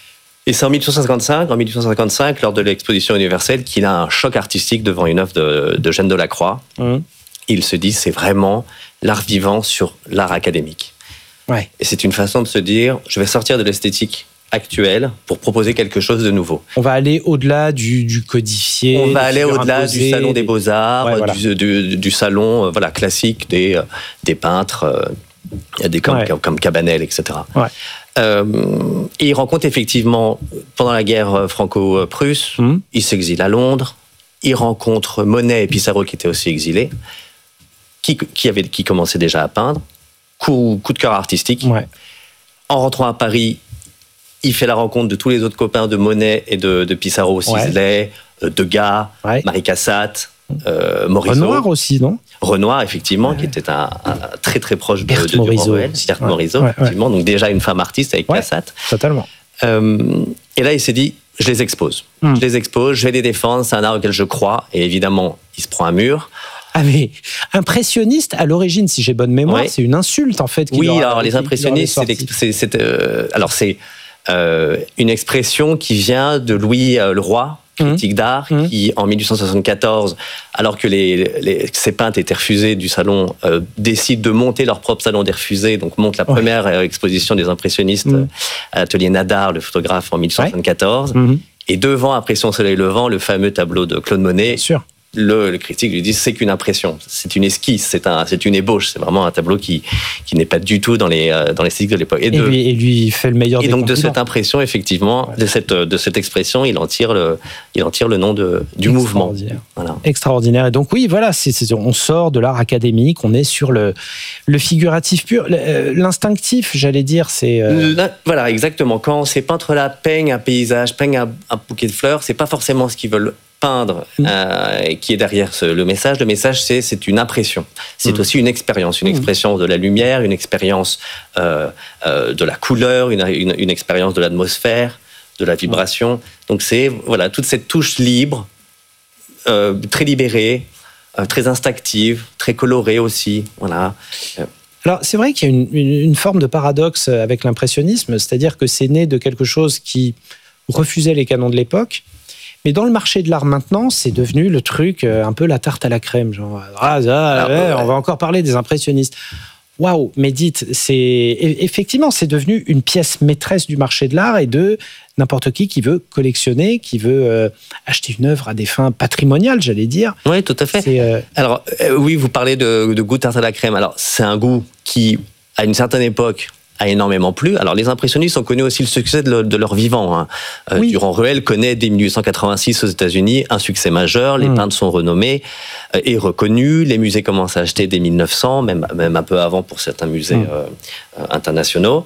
Et c'est en mille huit cent cinquante-cinq, en mille huit cent cinquante-cinq, lors de l'exposition universelle, qu'il a un choc artistique devant une œuvre de, de Jeanne Delacroix. Mmh. Il se dit, c'est vraiment l'art vivant sur l'art académique. Ouais. Et c'est une façon de se dire, je vais sortir de l'esthétique actuelle pour proposer quelque chose de nouveau. On va aller au-delà du, du codifié. On va aller au-delà imposées, du salon des beaux-arts, ouais, voilà. du, du, du salon euh, voilà, classique des, des peintres, euh, des, comme, ouais. comme, comme Cabanel, et cetera. Ouais. Euh, et il rencontre effectivement, pendant la guerre franco-prusse, mmh. il s'exile à Londres, il rencontre Monet et Pissarro qui étaient aussi exilés, qui, qui, avait, qui commençaient déjà à peindre, coup, coup de cœur artistique. Ouais. En rentrant à Paris, il fait la rencontre de tous les autres copains de Monet et de, de Pissarro, Sisley, ouais. Degas, ouais. Marie Cassatt, euh, Morisot. Renoir aussi, non ? Renoir, effectivement, ouais. qui était un, un très très proche de, de Durand-Ruel. Berthe ouais. Morisot, ouais, effectivement. Ouais. Donc déjà une femme artiste avec ouais, Cassatt. Totalement. Euh, et là, il s'est dit, je les expose. Mm. Je les expose, je vais les défendre, c'est un art auquel je crois. Et évidemment, il se prend un mur. Ah mais impressionniste, à l'origine, si j'ai bonne mémoire, ouais. c'est une insulte en fait. Oui, alors a, les impressionnistes, c'est, c'est, c'est, euh, alors c'est euh, une expression qui vient de Louis euh, Leroy, critique mmh. d'art, mmh. qui en mille huit cent soixante-quatorze, alors que les, les, ces peintres étaient refusés du salon, euh, décident de monter leur propre salon des refusés, donc monte la première ouais. exposition des impressionnistes mmh. à l'atelier Nadar, le photographe, en mille huit cent soixante-quatorze. Ouais. Mmh. Et devant Impression Soleil Levant, le fameux tableau de Claude Monet. Bien sûr. Le, le critique lui dit c'est qu'une impression, c'est une esquisse, c'est, un, c'est une ébauche, c'est vraiment un tableau qui, qui n'est pas du tout dans les, euh, dans les styles de l'époque. Et, et, de, lui, et lui fait le meilleur et des donc compliments. De cette impression, effectivement, ouais. de, cette, de cette expression, il en tire le, il en tire le nom de, du mouvement. Voilà. Extraordinaire. Et donc oui, voilà, c'est, c'est, on sort de l'art académique, on est sur le, le figuratif pur, l'instinctif, j'allais dire, c'est... Euh... Là, voilà, exactement. Quand ces peintres-là peignent un paysage, peignent un, un bouquet de fleurs, c'est pas forcément ce qu'ils veulent peindre mmh. euh, qui est derrière ce, le message. Le message, c'est, c'est une impression. C'est mmh. aussi une expérience, une mmh. expérience de la lumière, une expérience euh, euh, de la couleur, une, une, une expérience de l'atmosphère, de la vibration. Mmh. Donc c'est voilà toute cette touche libre, euh, très libérée, euh, très instinctive, très colorée aussi. Voilà. Alors, c'est vrai qu'il y a une, une, une forme de paradoxe avec l'impressionnisme, c'est-à-dire que c'est né de quelque chose qui refusait les canons de l'époque. Mais dans le marché de l'art maintenant, c'est devenu le truc, un peu la tarte à la crème. Genre, ah, ça, Alors, ouais, ouais. on va encore parler des impressionnistes. Waouh, mais dites, c'est, effectivement, c'est devenu une pièce maîtresse du marché de l'art et de n'importe qui qui veut collectionner, qui veut euh, acheter une œuvre à des fins patrimoniales, j'allais dire. Oui, tout à fait. C'est, euh... Alors, euh, oui, vous parlez de, de goût tarte à la crème. Alors, c'est un goût qui, à une certaine époque, a énormément plu. Alors, les impressionnistes ont connu aussi le succès de, le, de leur vivant. Hein. Euh, oui. Durand-Ruel connaît dès mille huit cent quatre-vingt-six aux États-Unis un succès majeur. Les mmh. peintres sont renommés euh, et reconnus. Les musées commencent à acheter dès mille neuf cents, même, même un peu avant pour certains musées mmh. euh, internationaux.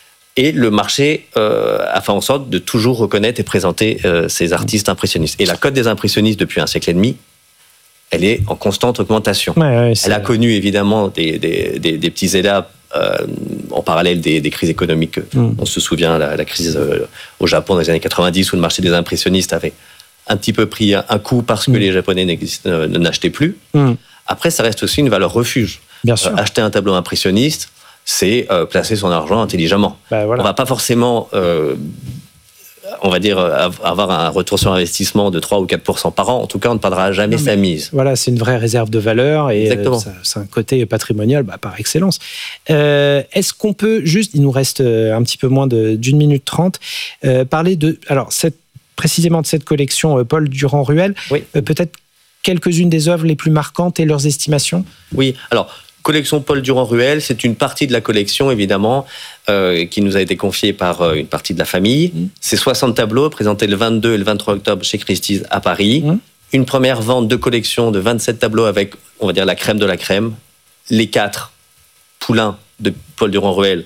Et le marché euh, a fait en sorte de toujours reconnaître et présenter euh, ces artistes impressionnistes. Et la cote des impressionnistes depuis un siècle et demi, elle est en constante augmentation. Ouais, ouais, elle a connu évidemment des, des, des, des petits états euh, en parallèle des, des crises économiques. Mm. On se souvient la, la crise euh, au Japon dans les années quatre-vingt-dix où le marché des impressionnistes avait un petit peu pris un, un coup parce que mm. les Japonais euh, n'achetaient plus. Mm. Après, ça reste aussi une valeur refuge. Bien sûr. Euh, acheter un tableau impressionniste, c'est euh, placer son argent intelligemment. Bah, voilà. On ne va pas forcément euh, on va dire, avoir un retour sur investissement de trois ou quatre pour cent par an. En tout cas, on ne perdra jamais non, sa mise. Voilà, c'est une vraie réserve de valeur et euh, ça, c'est un côté patrimonial bah, par excellence. Euh, est-ce qu'on peut juste, il nous reste un petit peu moins de, d'une minute trente, euh, parler de, alors cette, précisément de cette collection euh, Paul Durand-Ruel, oui. euh, peut-être quelques-unes des œuvres les plus marquantes et leurs estimations? Oui, alors... Collection Paul Durand-Ruel, c'est une partie de la collection, évidemment, euh, qui nous a été confiée par euh, une partie de la famille. Mmh. C'est soixante tableaux présentés le vingt-deux et le vingt-trois octobre chez Christie's à Paris. Mmh. Une première vente de collection de vingt-sept tableaux avec, on va dire, la crème de la crème. Les quatre poulains de Paul Durand-Ruel,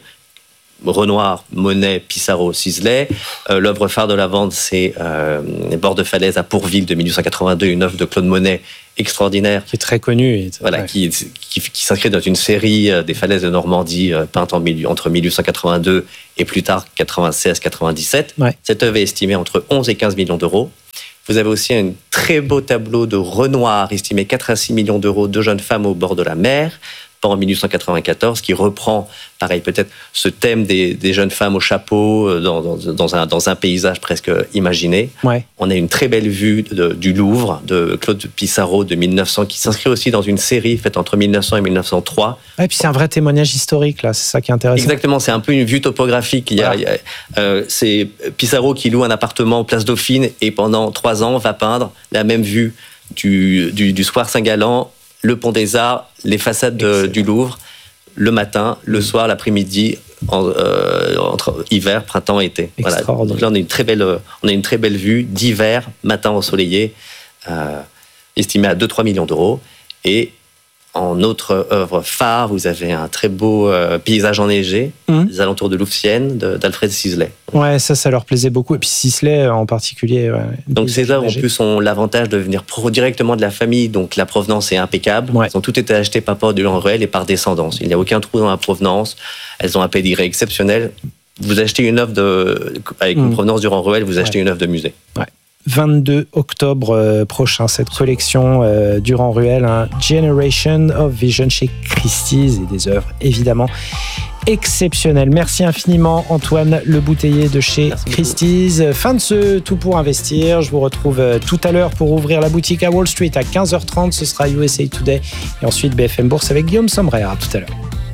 Renoir, Monet, Pissarro, Sisley. Euh, l'œuvre phare de la vente, c'est euh, Les bords de falaise à Pourville de dix-huit cent quatre-vingt-deux, une œuvre de Claude Monet extraordinaire. Qui est très connue. Et voilà, ouais. qui, qui, qui s'inscrit dans une série euh, des falaises de Normandie euh, peinte en mille, entre dix-huit cent quatre-vingt-deux et plus tard quatre-vingt-seize quatre-vingt-dix-sept. Ouais. Cette œuvre est estimée entre onze et quinze millions d'euros. Vous avez aussi un très beau tableau de Renoir, estimé quatre à six millions d'euros, Deux jeunes femmes au bord de la mer, en dix-huit cent quatre-vingt-quatorze, qui reprend, pareil, peut-être ce thème des, des jeunes femmes au chapeau dans, dans, dans, un, dans un paysage presque imaginé. Ouais. On a une très belle vue de, du Louvre, de Claude Pissarro de mille neuf cents, qui s'inscrit aussi dans une série faite entre mille neuf cents et mille neuf cent trois. Et puis c'est un vrai témoignage historique, là, c'est ça qui est intéressant. Exactement, c'est un peu une vue topographique. Il y a, voilà. il y a, euh, c'est Pissarro qui loue un appartement place Dauphine et pendant trois ans va peindre la même vue du, du, du Square Saint-Gallen, le Pont des Arts, les façades de, du Louvre, le matin, le soir, l'après-midi, en, euh, entre hiver, printemps, été. Voilà. Donc là, on a une très belle, on a une très belle vue d'hiver, matin ensoleillé, euh, estimée à deux à trois millions d'euros. Et en autre œuvre phare, vous avez un très beau euh, paysage enneigé, mmh. des alentours de Louvciennes, de, d'Alfred Sisley. Ouais, ça, ça leur plaisait beaucoup. Et puis Sisley en particulier. Ouais, donc ces œuvres, en plus, ont l'avantage de venir pro- directement de la famille. Donc la provenance est impeccable. Ouais. Elles ont toutes été achetées par Paul Durand-Ruel et par descendance. Il n'y a aucun trou dans la provenance. Elles ont un pédigré exceptionnel. Vous achetez une œuvre de, avec mmh. une provenance Durand-Ruel, vous achetez ouais. une œuvre de musée. Ouais. vingt-deux octobre euh, prochain, cette collection euh, Durand-Ruel, hein, Generation of Vision chez Christie's, et des œuvres évidemment exceptionnelles. Merci infiniment Antoine Le Bouteiller de chez Merci Christie's. Beaucoup. Fin de ce Tout pour investir. Je vous retrouve euh, tout à l'heure pour ouvrir la boutique à Wall Street à quinze heures trente. Ce sera U S A Today et ensuite B F M Bourse avec Guillaume Sommerer. À tout à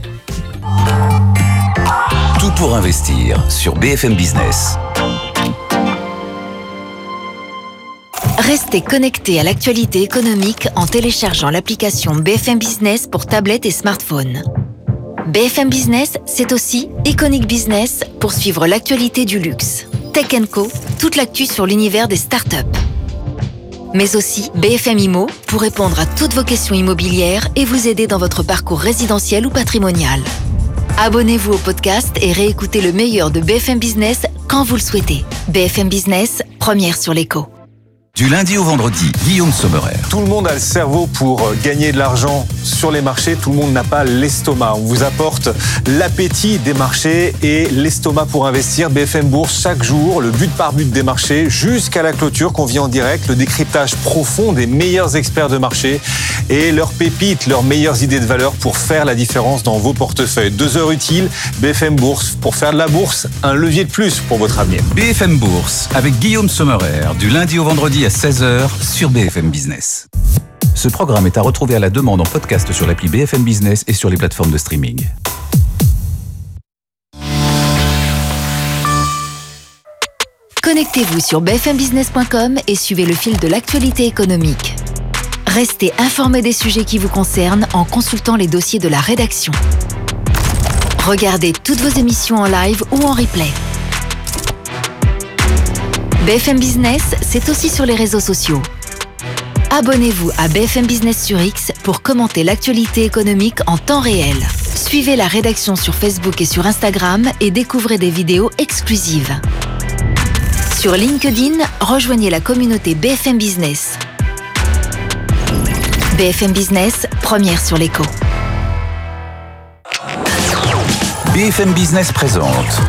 l'heure. Tout pour investir sur B F M Business. Restez connectés à l'actualité économique en téléchargeant l'application B F M Business pour tablette et smartphone. B F M Business, c'est aussi Iconic Business pour suivre l'actualité du luxe. Tech and Co, toute l'actu sur l'univers des startups. Mais aussi B F M Immo pour répondre à toutes vos questions immobilières et vous aider dans votre parcours résidentiel ou patrimonial. Abonnez-vous au podcast et réécoutez le meilleur de B F M Business quand vous le souhaitez. B F M Business, première sur l'écho. Du lundi au vendredi, Guillaume Sommerer. Tout le monde a le cerveau pour gagner de l'argent sur les marchés. Tout le monde n'a pas l'estomac. On vous apporte l'appétit des marchés et l'estomac pour investir. B F M Bourse, chaque jour, le but par but des marchés jusqu'à la clôture qu'on vit en direct. Le décryptage profond des meilleurs experts de marché et leurs pépites, leurs meilleures idées de valeur pour faire la différence dans vos portefeuilles. Deux heures utiles, B F M Bourse. Pour faire de la bourse, un levier de plus pour votre avenir. B F M Bourse avec Guillaume Sommerer, du lundi au vendredi à seize heures sur B F M Business. Ce programme est à retrouver à la demande en podcast sur l'appli B F M Business et sur les plateformes de streaming. Connectez-vous sur b f m business point com et suivez le fil de l'actualité économique. Restez informés des sujets qui vous concernent en consultant les dossiers de la rédaction. Regardez toutes vos émissions en live ou en replay. B F M Business, c'est aussi sur les réseaux sociaux. Abonnez-vous à B F M Business sur X pour commenter l'actualité économique en temps réel. Suivez la rédaction sur Facebook et sur Instagram et découvrez des vidéos exclusives. Sur LinkedIn, rejoignez la communauté B F M Business. B F M Business, première sur l'écho. B F M Business présente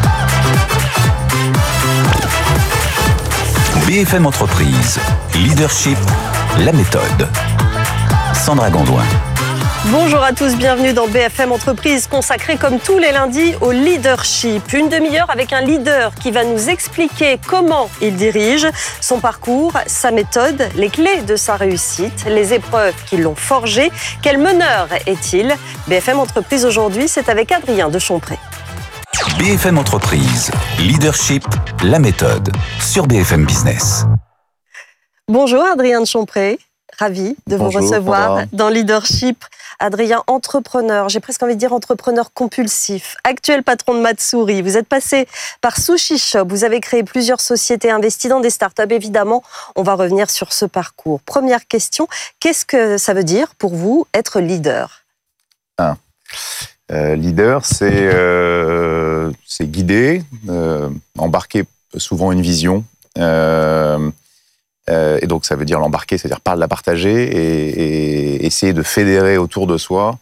B F M Entreprise, Leadership, la méthode. Sandra Gondouin. Bonjour à tous, bienvenue dans B F M Entreprise, consacrée comme tous les lundis au leadership. Une demi-heure avec un leader qui va nous expliquer comment il dirige, son parcours, sa méthode, les clés de sa réussite, les épreuves qui l'ont forgé. Quel meneur est-il ? B F M Entreprise aujourd'hui, c'est avec Adrien de Chompré. B F M Entreprise, leadership, la méthode, sur B F M Business. Bonjour Adrien de Chompré. Ravi de Bonjour, vous recevoir Sandra. dans Leadership. Adrien, entrepreneur, j'ai presque envie de dire entrepreneur compulsif, actuel patron de Matsuri. Vous êtes passé par Sushi Shop, vous avez créé plusieurs sociétés, investi dans des startups. Évidemment, on va revenir sur ce parcours. Première question, qu'est-ce que ça veut dire pour vous être leader ? Ah. Euh, leader, c'est euh, c'est guider, euh, embarquer souvent une vision. Euh, Euh, et donc, ça veut dire l'embarquer, c'est-à-dire par la partager et, et essayer de fédérer autour de soi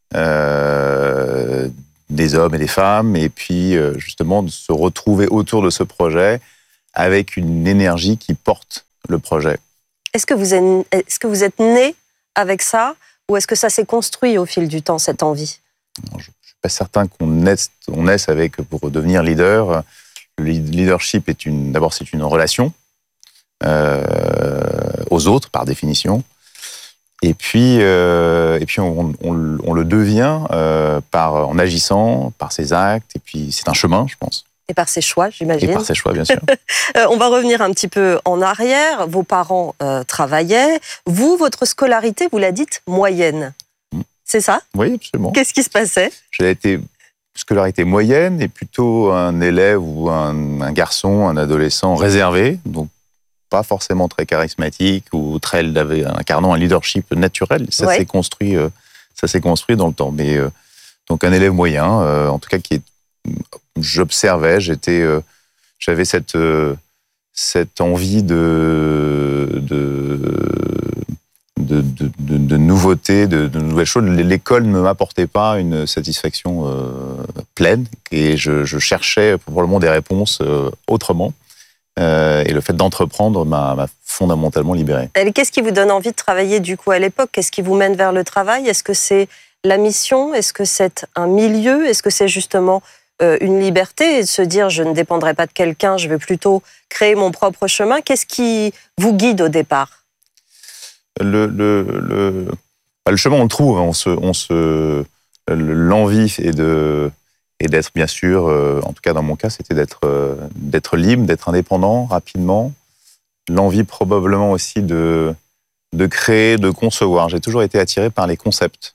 euh, des hommes et des femmes, et puis euh, justement de se retrouver autour de ce projet avec une énergie qui porte le projet. Est-ce que vous êtes, est-ce que vous êtes né avec ça, ou est-ce que ça s'est construit au fil du temps, cette envie ? Je ne suis pas certain qu'on naisse, on naisse avec, pour devenir leader. Le leadership est une, d'abord, c'est une relation. Euh, aux autres, par définition. Et puis, euh, et puis on, on, on le devient euh, par, en agissant, par ses actes, et puis c'est un chemin, je pense. Et par ses choix, j'imagine. Et par ses choix, bien sûr. euh, on va revenir un petit peu en arrière. Vos parents euh, travaillaient. Vous, votre scolarité, vous la dites moyenne. Mm. C'est ça ? Oui, absolument. Qu'est-ce qui se passait ? J'ai été scolarité moyenne, et plutôt un élève ou un, un garçon, un adolescent réservé, donc pas forcément très charismatique ou très incarnant un leadership naturel. Ça ouais. s'est construit, euh, ça s'est construit dans le temps. Mais euh, donc un élève moyen, euh, en tout cas qui est, j'observais, j'étais, euh, j'avais cette euh, cette envie de de de, de, de, de nouveautés, de, de nouvelles choses. L'école ne m'apportait pas une satisfaction euh, pleine, et je, je cherchais probablement des réponses euh, autrement. Euh, et le fait d'entreprendre m'a, m'a fondamentalement libéré. Et qu'est-ce qui vous donne envie de travailler du coup à l'époque ? Qu'est-ce qui vous mène vers le travail ? Est-ce que c'est la mission ? Est-ce que c'est un milieu ? Est-ce que c'est justement euh, une liberté et de se dire je ne dépendrai pas de quelqu'un, je vais plutôt créer mon propre chemin ? Qu'est-ce qui vous guide au départ ? le, le, le, bah, le chemin, on le trouve. On se, on se, l'envie est de... et d'être bien sûr, euh, en tout cas dans mon cas, c'était d'être, euh, d'être libre, d'être indépendant rapidement. L'envie probablement aussi de, de créer, de concevoir. J'ai toujours été attiré par les concepts.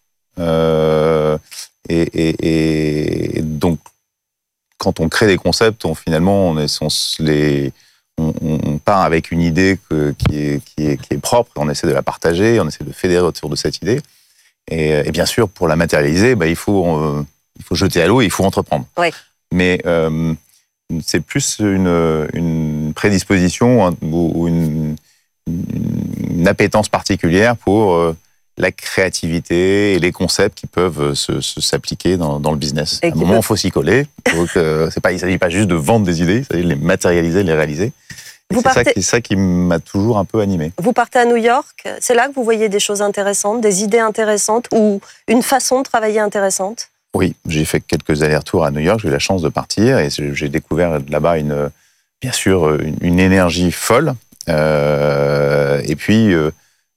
Euh, et, et, et donc, quand on crée des concepts, on, finalement, on, est, on, les, on, on part avec une idée que, qui, est, qui, est, qui est propre, on essaie de la partager, on essaie de fédérer autour de cette idée. Et, et bien sûr, pour la matérialiser, bah, il faut... Euh, il faut jeter à l'eau et il faut entreprendre. Oui. Mais euh, c'est plus une, une prédisposition ou une, une appétence particulière pour euh, la créativité et les concepts qui peuvent se, se, s'appliquer dans, dans le business. Et à un moment, il faut s'y coller. Donc, euh, c'est pas, il ne s'agit pas juste de vendre des idées, il s'agit de les matérialiser, de les réaliser. C'est partez... ça, qui, ça qui m'a toujours un peu animé. Vous partez à New York, c'est là que vous voyez des choses intéressantes, des idées intéressantes ou une façon de travailler intéressante ? Oui, j'ai fait quelques allers-retours à New York, j'ai eu la chance de partir et j'ai découvert là-bas une, bien sûr une, une énergie folle euh, et puis euh,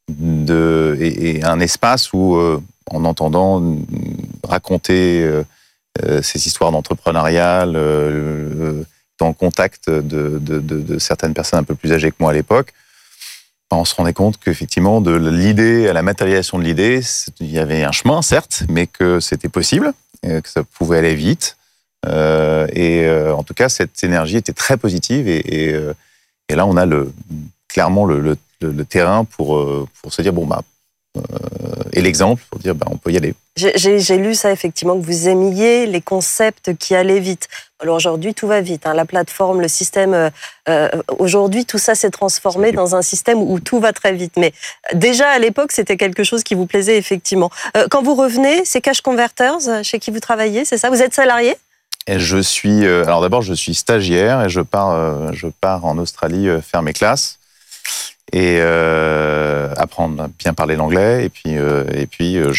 de, et, et un espace où, euh, en entendant raconter euh, ces histoires d'entrepreneuriat, euh, dans le contact de, de, de, de certaines personnes un peu plus âgées que moi à l'époque, on se rendait compte qu'effectivement, de l'idée à la matérialisation de l'idée, il y avait un chemin, certes, mais que c'était possible, que ça pouvait aller vite. Euh, et euh, en tout cas, cette énergie était très positive. Et, et, euh, et là, on a le, clairement le, le, le terrain pour, pour se dire, bon, bah, euh, et l'exemple pour dire, bah, on peut y aller. J'ai, j'ai lu ça, effectivement, que vous aimiez les concepts qui allaient vite. Alors aujourd'hui, tout va vite. Hein. La plateforme, le système... Euh, aujourd'hui, tout ça s'est transformé dans un système où tout va très vite. Mais déjà, à l'époque, c'était quelque chose qui vous plaisait, effectivement. Euh, quand vous revenez, c'est Cash Converters, chez qui vous travaillez, c'est ça ? Vous êtes salarié ? Et je suis... Euh, alors d'abord, je suis stagiaire et je pars, euh, je pars en Australie euh, faire mes classes et euh, apprendre à bien parler l'anglais. Et puis, euh, et puis euh, j'ai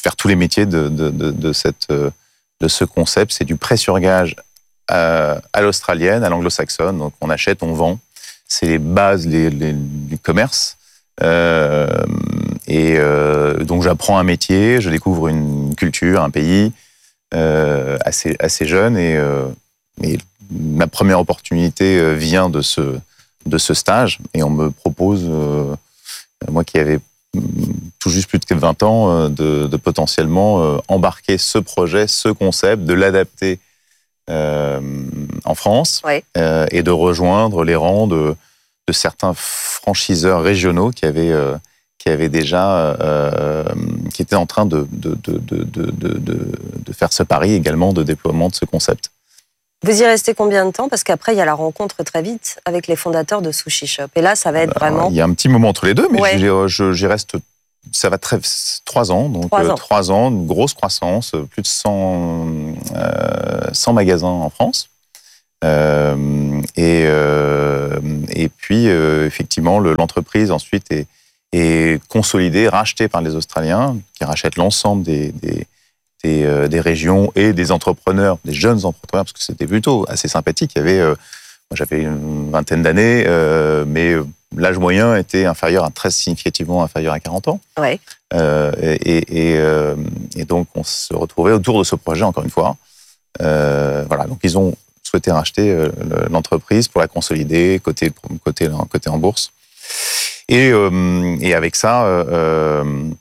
faire tous les métiers de, de, de, de, cette, de ce concept. C'est du prêt sur gage à, à l'australienne, à l'anglo-saxonne. Donc on achète, on vend. C'est les bases les, les, du commerce. Euh, et euh, donc j'apprends un métier, je découvre une culture, un pays euh, assez, assez jeune. Et, euh, et ma première opportunité vient de ce, de ce stage. Et on me propose, euh, moi qui avais tout juste plus de vingt ans, de, de potentiellement embarquer ce projet, ce concept, de l'adapter euh, en France, ouais. euh, et de rejoindre les rangs de, de certains franchiseurs régionaux qui avaient, euh, qui avaient déjà, euh, qui étaient en train de, de, de, de, de, de, de faire ce pari également de déploiement de ce concept. Vous y restez combien de temps? Parce qu'après, il y a la rencontre très vite avec les fondateurs de Sushi Shop. Et là, ça va être Alors, vraiment... Il y a un petit moment entre les deux, mais ouais. j'y, j'y reste... Ça va très... Trois ans, donc trois ans. Euh, trois ans, une grosse croissance, plus de cent, euh, cent magasins en France. Euh, et, euh, et puis, euh, effectivement, le, l'entreprise ensuite est, est consolidée, rachetée par les Australiens, qui rachètent l'ensemble des... des Des, euh, des régions et des entrepreneurs, des jeunes entrepreneurs, parce que c'était plutôt assez sympathique. Il y avait, euh, moi j'avais une vingtaine d'années, euh, mais l'âge moyen était inférieur, à, très significativement inférieur à quarante ans. Ouais. Euh, et, et, euh, et donc on se retrouvait autour de ce projet, encore une fois. Euh, voilà, donc ils ont souhaité racheter euh, l'entreprise pour la consolider, côté, côté, côté en bourse. Et, euh, et avec ça, euh,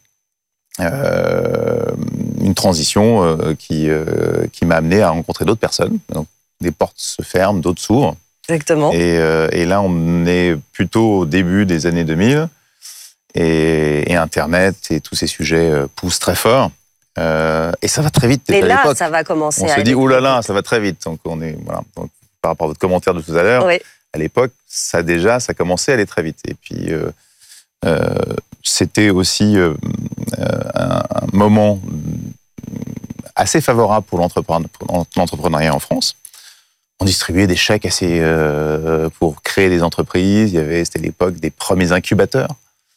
euh, une transition euh, qui, euh, qui m'a amené à rencontrer d'autres personnes. Donc, des portes se ferment, d'autres s'ouvrent. Exactement. Et, euh, et là, on est plutôt au début des années deux mille. Et, et Internet et tous ces sujets euh, poussent très fort. Euh, et ça va très vite. Et à là, l'époque. ça va commencer on à se dit, aller oh là plus là, vite. ça va très vite. Donc, on est, voilà. Donc, par rapport à votre commentaire de tout à l'heure, Oui. à l'époque, ça déjà, ça commençait à aller très vite. Et puis, euh, euh, c'était aussi euh, un, un moment assez favorable pour l'entrepreneuriat en France. On distribuait des chèques assez euh, pour créer des entreprises. Il y avait, c'était l'époque des premiers incubateurs,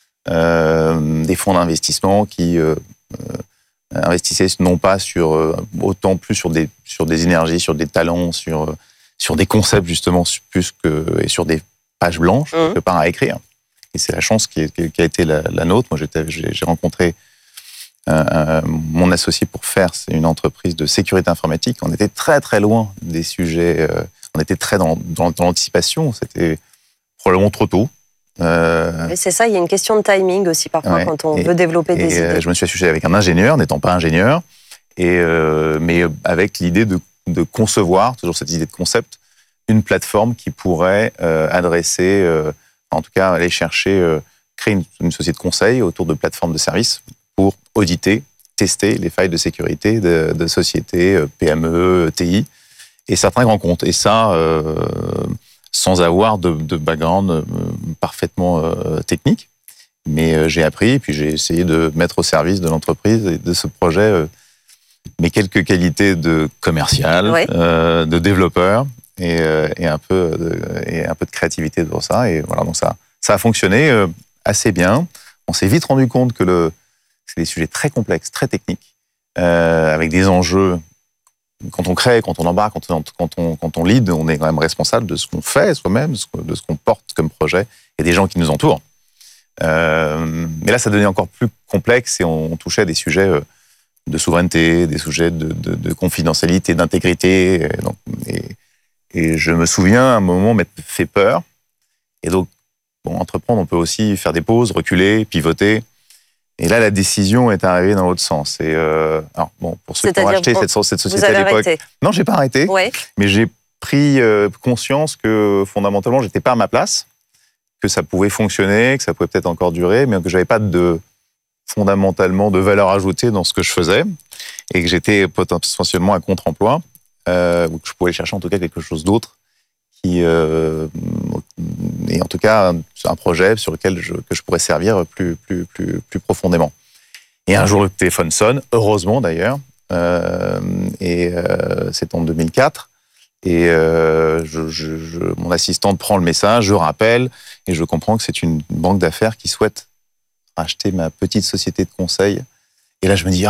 euh, des fonds d'investissement qui euh, euh, investissaient non pas sur euh, autant plus sur des sur des énergies, sur des talents, sur sur des concepts justement plus que et sur des pages blanches Mmh. quelque part à écrire. Et c'est la chance qui, qui, qui a été la, la nôtre. Moi, j'étais, j'ai, j'ai rencontré euh, euh, mon associé pour faire, c'est une entreprise de sécurité informatique. On était très très loin des sujets. Euh, on était très dans, dans, dans l'anticipation. C'était probablement trop tôt. Euh, Mais c'est ça, il y a une question de timing aussi parfois ouais. quand on et, veut développer des et, idées. Euh, je me suis associé avec un ingénieur, n'étant pas ingénieur, et euh, mais avec l'idée de, de concevoir, toujours cette idée de concept, une plateforme qui pourrait euh, adresser, euh, en tout cas aller chercher, euh, créer une, une société de conseil autour de plateformes de services pour auditer, tester les failles de sécurité de, de sociétés euh, P M E, T I et certains grands comptes. Et ça, euh, sans avoir de, de background euh, parfaitement euh, technique. Mais euh, j'ai appris, puis j'ai essayé de mettre au service de l'entreprise et de ce projet euh, mes quelques qualités de commercial, Ouais. euh, de développeur et, euh, et, un peu de, et un peu de créativité pour ça. Et voilà, donc ça, ça a fonctionné euh, assez bien. On s'est vite rendu compte que le, c'est des sujets très complexes, très techniques, euh, avec des enjeux. Quand on crée, quand on embarque, quand on, quand, on, quand on lead, on est quand même responsable de ce qu'on fait soi-même, de ce qu'on porte comme projet et des gens qui nous entourent. Euh, mais là, ça devenait encore plus complexe et on, on touchait à des sujets euh, de souveraineté, des sujets de, de, de confidentialité, d'intégrité. Et, donc, et, et je me souviens, à un moment, m'être fait peur. Et donc, bon, entreprendre, on peut aussi faire des pauses, reculer, pivoter. Et là, la décision est arrivée dans l'autre sens. Et euh, alors, bon, pour ceux qui ont acheté cette, cette société vous avez à l'époque, arrêté. non, j'ai pas arrêté. Ouais. Mais j'ai pris euh, conscience que fondamentalement, j'étais pas à ma place, que ça pouvait fonctionner, que ça pouvait peut-être encore durer, mais que j'avais pas de fondamentalement de valeur ajoutée dans ce que je faisais, et que j'étais potentiellement à contre-emploi, euh, ou que je pouvais chercher en tout cas quelque chose d'autre qui euh, et en tout cas un, un projet sur lequel je, que je pourrais servir plus, plus, plus, plus profondément. Et un jour, le téléphone sonne, heureusement d'ailleurs, euh, et euh, c'est en deux mille quatre, et euh, je, je, je, mon assistante prend le message, je rappelle, et je comprends que c'est une banque d'affaires qui souhaite racheter ma petite société de conseil. Et là, je me dis, ah,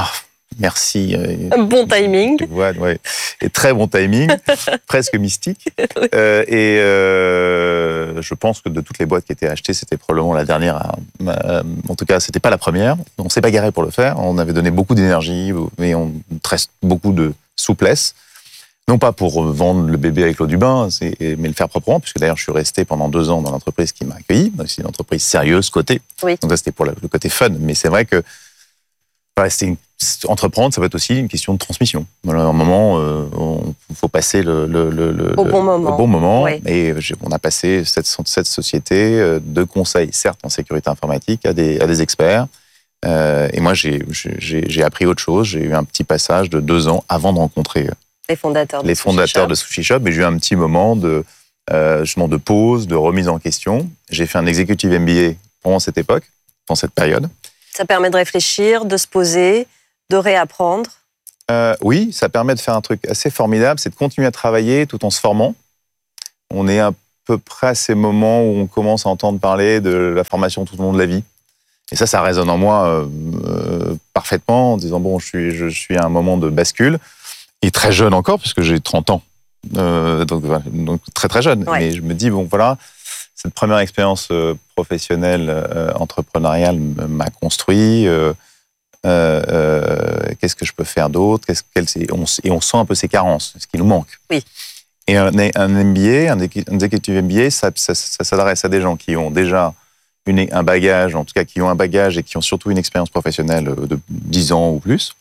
Merci. Bon timing. Ouais, ouais. Et très bon timing, presque mystique. Oui. Euh, et euh, je pense que de toutes les boîtes qui étaient achetées, c'était probablement la dernière. À, à, en tout cas, c'était pas la première. On s'est pas garé pour le faire. On avait donné beaucoup d'énergie, mais on reste beaucoup de souplesse. Non pas pour vendre le bébé avec l'eau du bain, c'est, mais le faire proprement, puisque d'ailleurs je suis resté pendant deux ans dans l'entreprise qui m'a accueilli. C'est une entreprise sérieuse, cotée. Oui. Donc ça, c'était pour le côté fun. Mais c'est vrai que voilà, c'était une, entreprendre, ça va être aussi une question de transmission. Voilà, à un moment, il euh, faut passer le, le, le, le, au bon moment. Au bon moment. Oui. Et on a passé cette, cette société de conseils, certes en sécurité informatique, à des, à des experts. Euh, et moi, j'ai, j'ai, j'ai appris autre chose. J'ai eu un petit passage de deux ans avant de rencontrer les fondateurs de, les Sushi, fondateurs Shop. de Sushi Shop. Et j'ai eu un petit moment de, euh, justement de pause, de remise en question. J'ai fait un executive M B A pendant cette époque, pendant cette période. Ça permet de réfléchir, de se poser, de réapprendre. Euh, oui, ça permet de faire un truc assez formidable, c'est de continuer à travailler tout en se formant. On est à peu près à ces moments où on commence à entendre parler de la formation tout au long de la vie. Et ça, ça résonne en moi euh, euh, parfaitement, en disant, bon, je suis, je suis à un moment de bascule, et très jeune encore, puisque j'ai trente ans, euh, donc, donc très très jeune. Ouais. Mais je me dis, bon, voilà, cette première expérience euh, professionnelle, euh, entrepreneuriale m'a construit. Euh, euh, euh, qu'est-ce que je peux faire d'autre, qu'est-ce, quel, on, et on sent un peu ses carences, ce qui nous manque. Oui. Et un, un M B A, un executive M B A, ça, ça, ça s'adresse à des gens qui ont déjà une, un bagage, en tout cas qui ont un bagage et qui ont surtout une expérience professionnelle de dix ans ou plus,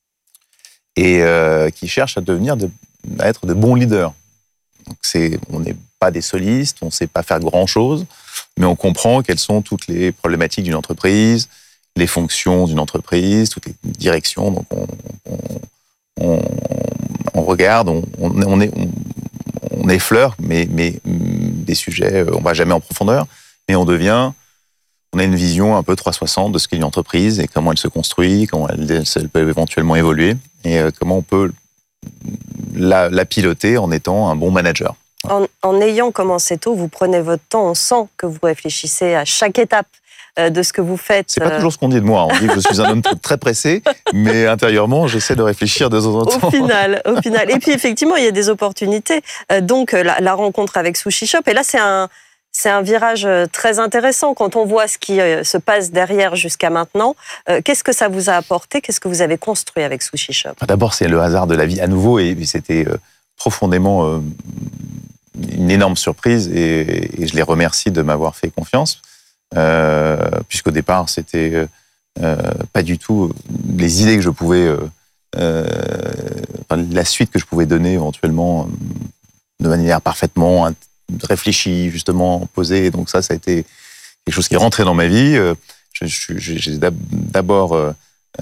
et euh, qui cherchent à devenir, de, à être de bons leaders. Donc c'est, on n'est pas des solistes, on ne sait pas faire grand-chose, mais on comprend quelles sont toutes les problématiques d'une entreprise, les fonctions d'une entreprise, toutes les directions. Donc on, on, on, on regarde, on, on, est, on, on effleure, mais, mais des sujets, on ne va jamais en profondeur, mais on devient, on a une vision un peu trois cent soixante de ce qu'est une entreprise et comment elle se construit, comment elle, elle peut éventuellement évoluer et comment on peut la, la piloter en étant un bon manager. En, en ayant commencé tôt, vous prenez votre temps, on sent que vous réfléchissez à chaque étape de ce que vous faites. C'est pas toujours ce qu'on dit de moi. On dit que je suis un homme très pressé, mais intérieurement, j'essaie de réfléchir de temps en temps. Au final, au final. Et puis effectivement, il y a des opportunités. Donc la, la rencontre avec Sushi Shop. Et là, c'est un, c'est un virage très intéressant quand on voit ce qui se passe derrière jusqu'à maintenant. Qu'est-ce que ça vous a apporté ? Qu'est-ce que vous avez construit avec Sushi Shop ? D'abord, c'est le hasard de la vie à nouveau, et c'était profondément une énorme surprise, et, et je les remercie de m'avoir fait confiance. Euh, puisqu'au départ c'était euh, pas du tout les idées que je pouvais euh, euh, enfin, la suite que je pouvais donner éventuellement de manière parfaitement réfléchie, justement posée. Donc ça ça a été quelque chose qui est rentré dans ma vie. je, je, j'ai d'abord euh,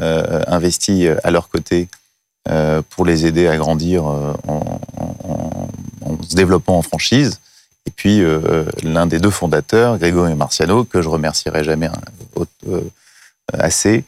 investi à leur côté euh, pour les aider à grandir en, en, en se développant en franchise. Et puis, euh, l'un des deux fondateurs, Grégory Marciano, que je remercierai jamais euh, assez,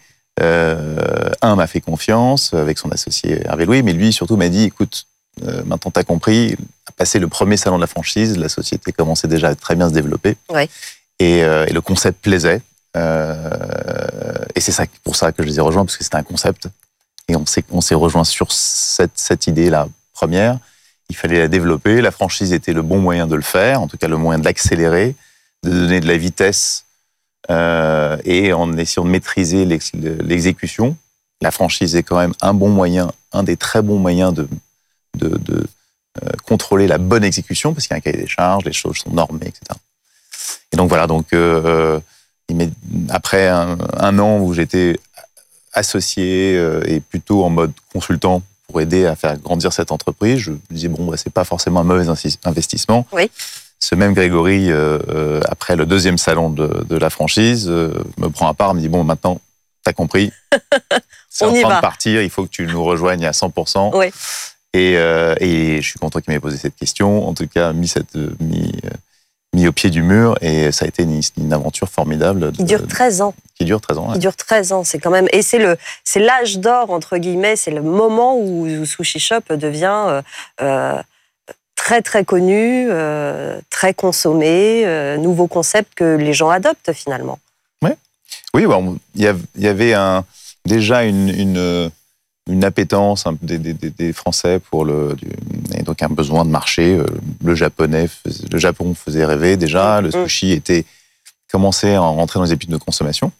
euh, un m'a fait confiance avec son associé Hervé Louis, mais lui surtout m'a dit, écoute, euh, maintenant tu as compris, à passer le premier salon de la franchise, la société commençait déjà à très bien se développer, ouais. et, euh, et le concept plaisait. Euh, et c'est ça, pour ça que je les ai rejoints, parce que c'était un concept, et on s'est, on s'est rejoints sur cette, cette idée-là première. Il fallait la développer, la franchise était le bon moyen de le faire, en tout cas le moyen de l'accélérer, de donner de la vitesse euh, et en essayant de maîtriser l'ex- l'exécution. La franchise est quand même un bon moyen, un des très bons moyens de, de, de euh, contrôler la bonne exécution, parce qu'il y a un cahier des charges, les choses sont normées, et cetera. Et donc voilà, donc, euh, après un, un an où j'étais associé euh, et plutôt en mode consultant, pour aider à faire grandir cette entreprise, je me disais, bon, bah, c'est pas forcément un mauvais investissement. Oui. Ce même Grégory, euh, après le deuxième salon de, de la franchise, euh, me prend à part, me dit, bon, maintenant, t'as compris, c'est en train de partir, il faut que tu nous rejoignes à cent pour cent. Oui. Et, euh, et je suis content qu'il m'ait posé cette question, en tout cas, mis, cette, mis, mis au pied du mur, et ça a été une, une aventure formidable. Qui dure treize ans. Qui dure treize ans. Qui ouais. dure treize ans, c'est quand même... Et c'est, le, c'est l'âge d'or, entre guillemets, c'est le moment où, où Sushi Shop devient euh, euh, très, très connu, euh, très consommé, euh, nouveau concept que les gens adoptent, finalement. Ouais. Oui, bon, il y avait un, déjà une, une, une appétence hein, des, des, des Français pour le, du, et donc un besoin de marché. Le japonais, faisait, le Japon faisait rêver déjà. Le sushi était commençait à rentrer dans les habitudes de consommation.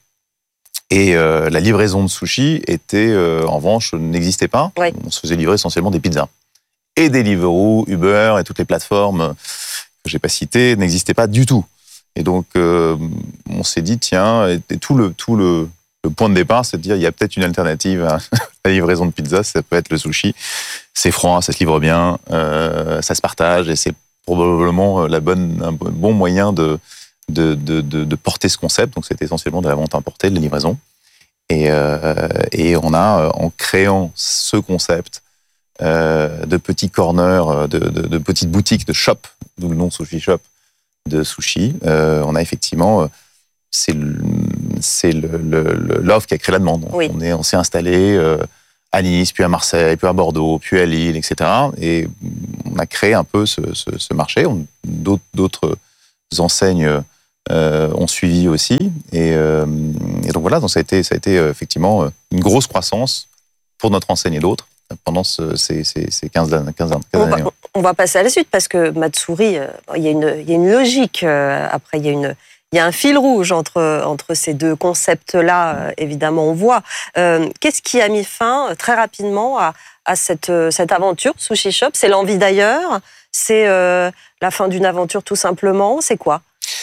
Et euh, la livraison de sushi était, euh, en revanche, n'existait pas. Ouais. On se faisait livrer essentiellement des pizzas. Et Deliveroo, Uber et toutes les plateformes que j'ai pas citées n'existaient pas du tout. Et donc, euh, on s'est dit, tiens, et, et tout, le, tout le, le point de départ, c'est de dire, il y a peut-être une alternative à la livraison de pizza, ça peut être le sushi. C'est froid, ça se livre bien, euh, ça se partage, et c'est probablement la bonne, un bon moyen de... De, de, de, de porter ce concept. Donc, c'était essentiellement de la vente importée, de la livraison. Et, euh, et on a, en créant ce concept euh, de petits corners, de, de, de petites boutiques, de shop, d'où le nom Sushi Shop, de sushi, euh, on a effectivement, c'est, le, c'est le, le, l'offre qui a créé la demande. Oui. On, est, on s'est installé euh, à Nice, puis à Marseille, puis à Bordeaux, puis à Lille, et cetera. Et on a créé un peu ce, ce, ce marché. On, d'autres, d'autres enseignes Euh, ont suivi aussi. Et, euh, et donc voilà, donc ça a été, ça a été euh, effectivement une grosse croissance pour notre enseigne et d'autres pendant ce, ces, ces, ces quinze, quinze, quinze on années. Va, on va passer à la suite parce que Matsuri, euh, il y a une, il y a une logique. Euh, après, il y a une, il y a un fil rouge entre, entre ces deux concepts-là, euh, évidemment, on voit. Euh, qu'est-ce qui a mis fin euh, très rapidement à, à cette, euh, cette aventure Sushi Shop? C'est l'envie d'ailleurs? C'est euh, la fin d'une aventure tout simplement? C'est quoi?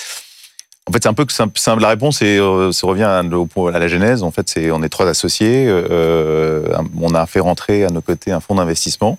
En fait, c'est un peu simple. simple. La réponse, c'est, euh, ça revient à, à la genèse. En fait, c'est, on est trois associés. Euh, on a fait rentrer à nos côtés un fonds d'investissement.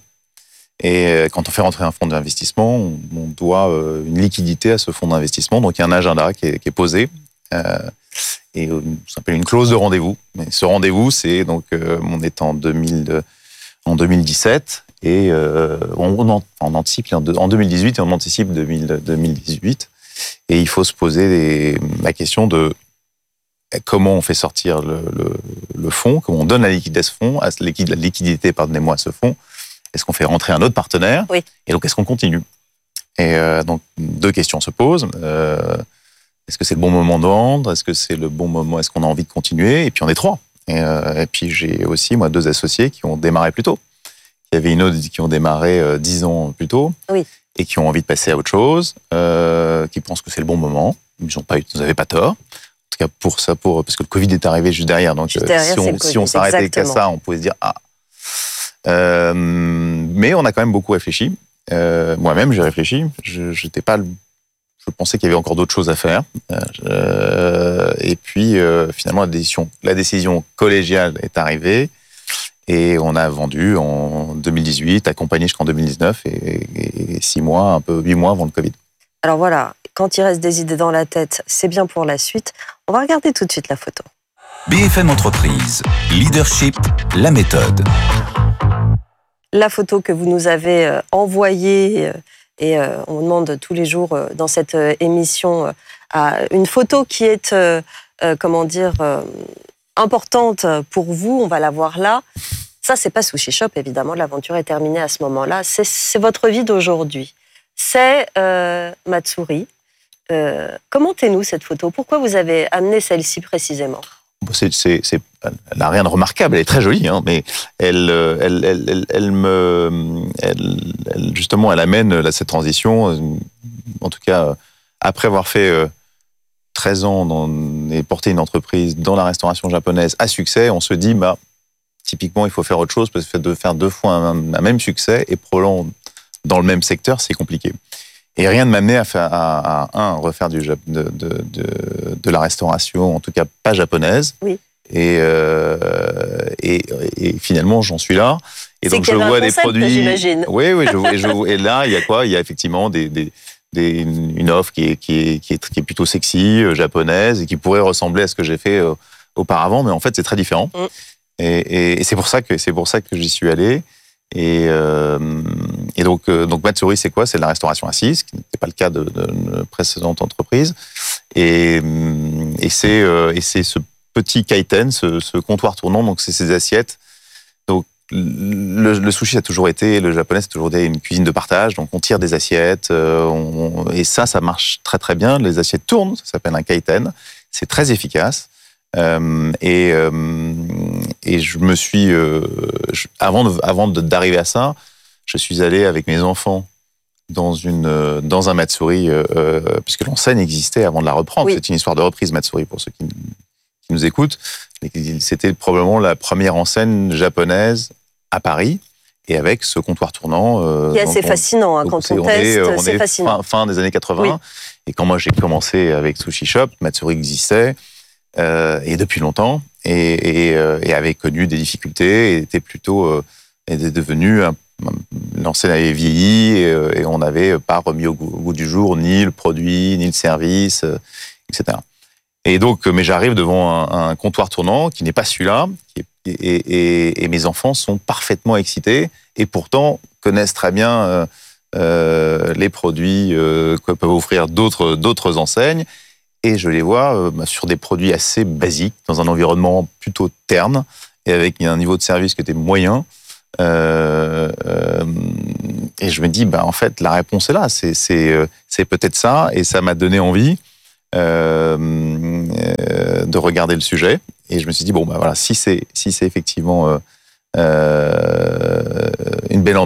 Et quand on fait rentrer un fonds d'investissement, on, on doit euh, une liquidité à ce fonds d'investissement. Donc, il y a un agenda qui est, qui est posé. Euh, et euh, ça s'appelle une clause de rendez-vous. Mais ce rendez-vous, c'est donc, euh, on est en, deux mille, en deux mille dix-sept. Et euh, on, on, on anticipe en, en deux mille dix-huit et on anticipe deux mille, deux mille dix-huit. Et il faut se poser les, la question de comment on fait sortir le, le, le fonds, comment on donne la liquidité à ce fonds, à la liquidité, pardonnez-moi, à ce fonds. Est-ce qu'on fait rentrer un autre partenaire? Oui. Et donc, est-ce qu'on continue? Et euh, donc, deux questions se posent. Euh, est-ce que c'est le bon moment de vendre? Est-ce que c'est le bon moment? Est-ce qu'on a envie de continuer? Et puis, on est trois. Et, euh, et puis, j'ai aussi, moi, deux associés qui ont démarré plus tôt. Il y avait une autre qui ont démarré euh, dix ans plus tôt. Oui. Et qui ont envie de passer à autre chose, euh, qui pensent que c'est le bon moment. Ils n'ont pas eu, ils n'avaient pas tort. En tout cas, pour ça, pour, parce que le Covid est arrivé juste derrière. Donc, juste derrière, si, on, si on s'arrêtait qu'à ça, on pouvait se dire ah. Euh, mais on a quand même beaucoup réfléchi. Euh, moi-même, j'ai réfléchi. Je, j'étais pas, je pensais qu'il y avait encore d'autres choses à faire. Euh, et puis, euh, finalement, la décision, la décision collégiale est arrivée. Et on a vendu en deux mille dix-huit, accompagné jusqu'en deux mille dix-neuf et, et six mois, un peu huit mois avant le Covid. Alors voilà, quand il reste des idées dans la tête, c'est bien pour la suite. On va regarder tout de suite la photo. B F M Entreprise, leadership, la méthode. La photo que vous nous avez envoyée, et on demande tous les jours dans cette émission une photo qui est, comment dire, importante pour vous, on va la voir là. Ça, c'est pas Sushi Shop, évidemment, l'aventure est terminée à ce moment-là. C'est, c'est votre vie d'aujourd'hui. C'est euh, Matsuri. Euh, commentez-nous cette photo. Pourquoi vous avez amené celle-ci précisément? c'est, c'est, c'est, Elle n'a rien de remarquable, elle est très jolie, hein, mais elle, elle, elle, elle, elle me... Elle, elle, justement, elle amène là, cette transition. En tout cas, après avoir fait... Euh, treize ans dans, et porter une entreprise dans la restauration japonaise à succès, on se dit, bah, typiquement, il faut faire autre chose parce que de faire deux fois un, un même succès et probablement dans le même secteur, c'est compliqué. Et rien ne m'amenait à, faire, à, à un, refaire du, de, de, de, de la restauration, en tout cas pas japonaise. Oui. Et, euh, et, et finalement, j'en suis là. Et c'est donc, je vois des produits. J'imagine. Oui, oui. Je, et, je, et là, il y a quoi? Il y a effectivement des, des Des, une offre qui est, qui, est, qui, est, qui est plutôt sexy, euh, japonaise, et qui pourrait ressembler à ce que j'ai fait euh, auparavant, mais en fait, c'est très différent. Mm. Et, et, et c'est pour ça que c'est pour ça que j'y suis allé. Et, euh, et donc, euh, donc Matsuri, c'est quoi? C'est de la restauration assise, ce qui n'était pas le cas de, de, de précédente entreprise. Et, et, c'est, euh, et c'est ce petit kaiten, ce, ce comptoir tournant, donc c'est ces assiettes. Donc, Le, le sushi a toujours été, le japonais c'est toujours été une cuisine de partage, donc on tire des assiettes, euh, on, et ça, ça marche très très bien. Les assiettes tournent, ça s'appelle un kaiten, c'est très efficace, euh, et, euh, et je me suis, euh, je, avant, de, avant de, d'arriver à ça, je suis allé avec mes enfants dans, une, dans un Matsuri, euh, puisque l'enseigne existait avant de la reprendre. Oui. C'est une histoire de reprise Matsuri pour ceux qui, qui nous écoutent. C'était probablement la première enseigne japonaise à Paris. Et avec ce comptoir tournant... Euh, qui est assez on, fascinant, hein, quand on, on teste, on c'est est fascinant. Fin, fin des années quatre-vingts, oui. Et quand moi j'ai commencé avec Sushi Shop, Matsuri existait, euh, et depuis longtemps, et, et, euh, et avait connu des difficultés, et était plutôt... Euh, était devenu... Un, l'enseigne avait vieilli, et, et on n'avait pas remis au goût, au goût du jour ni le produit, ni le service, euh, et cetera. Et donc, mais j'arrive devant un, un comptoir tournant qui n'est pas celui-là, qui est Et, et, et mes enfants sont parfaitement excités et pourtant connaissent très bien euh, euh, les produits euh, que peuvent offrir d'autres, d'autres enseignes. Et je les vois euh, sur des produits assez basiques, dans un environnement plutôt terne et avec un niveau de service qui était moyen. Euh, euh, et je me dis, bah, en fait, la réponse est là. C'est, c'est, c'est peut-être ça. Et ça m'a donné envie euh, euh, de regarder le sujet. Et je me suis dit, bon, bah voilà, si c'est, si c'est effectivement euh, euh, une belle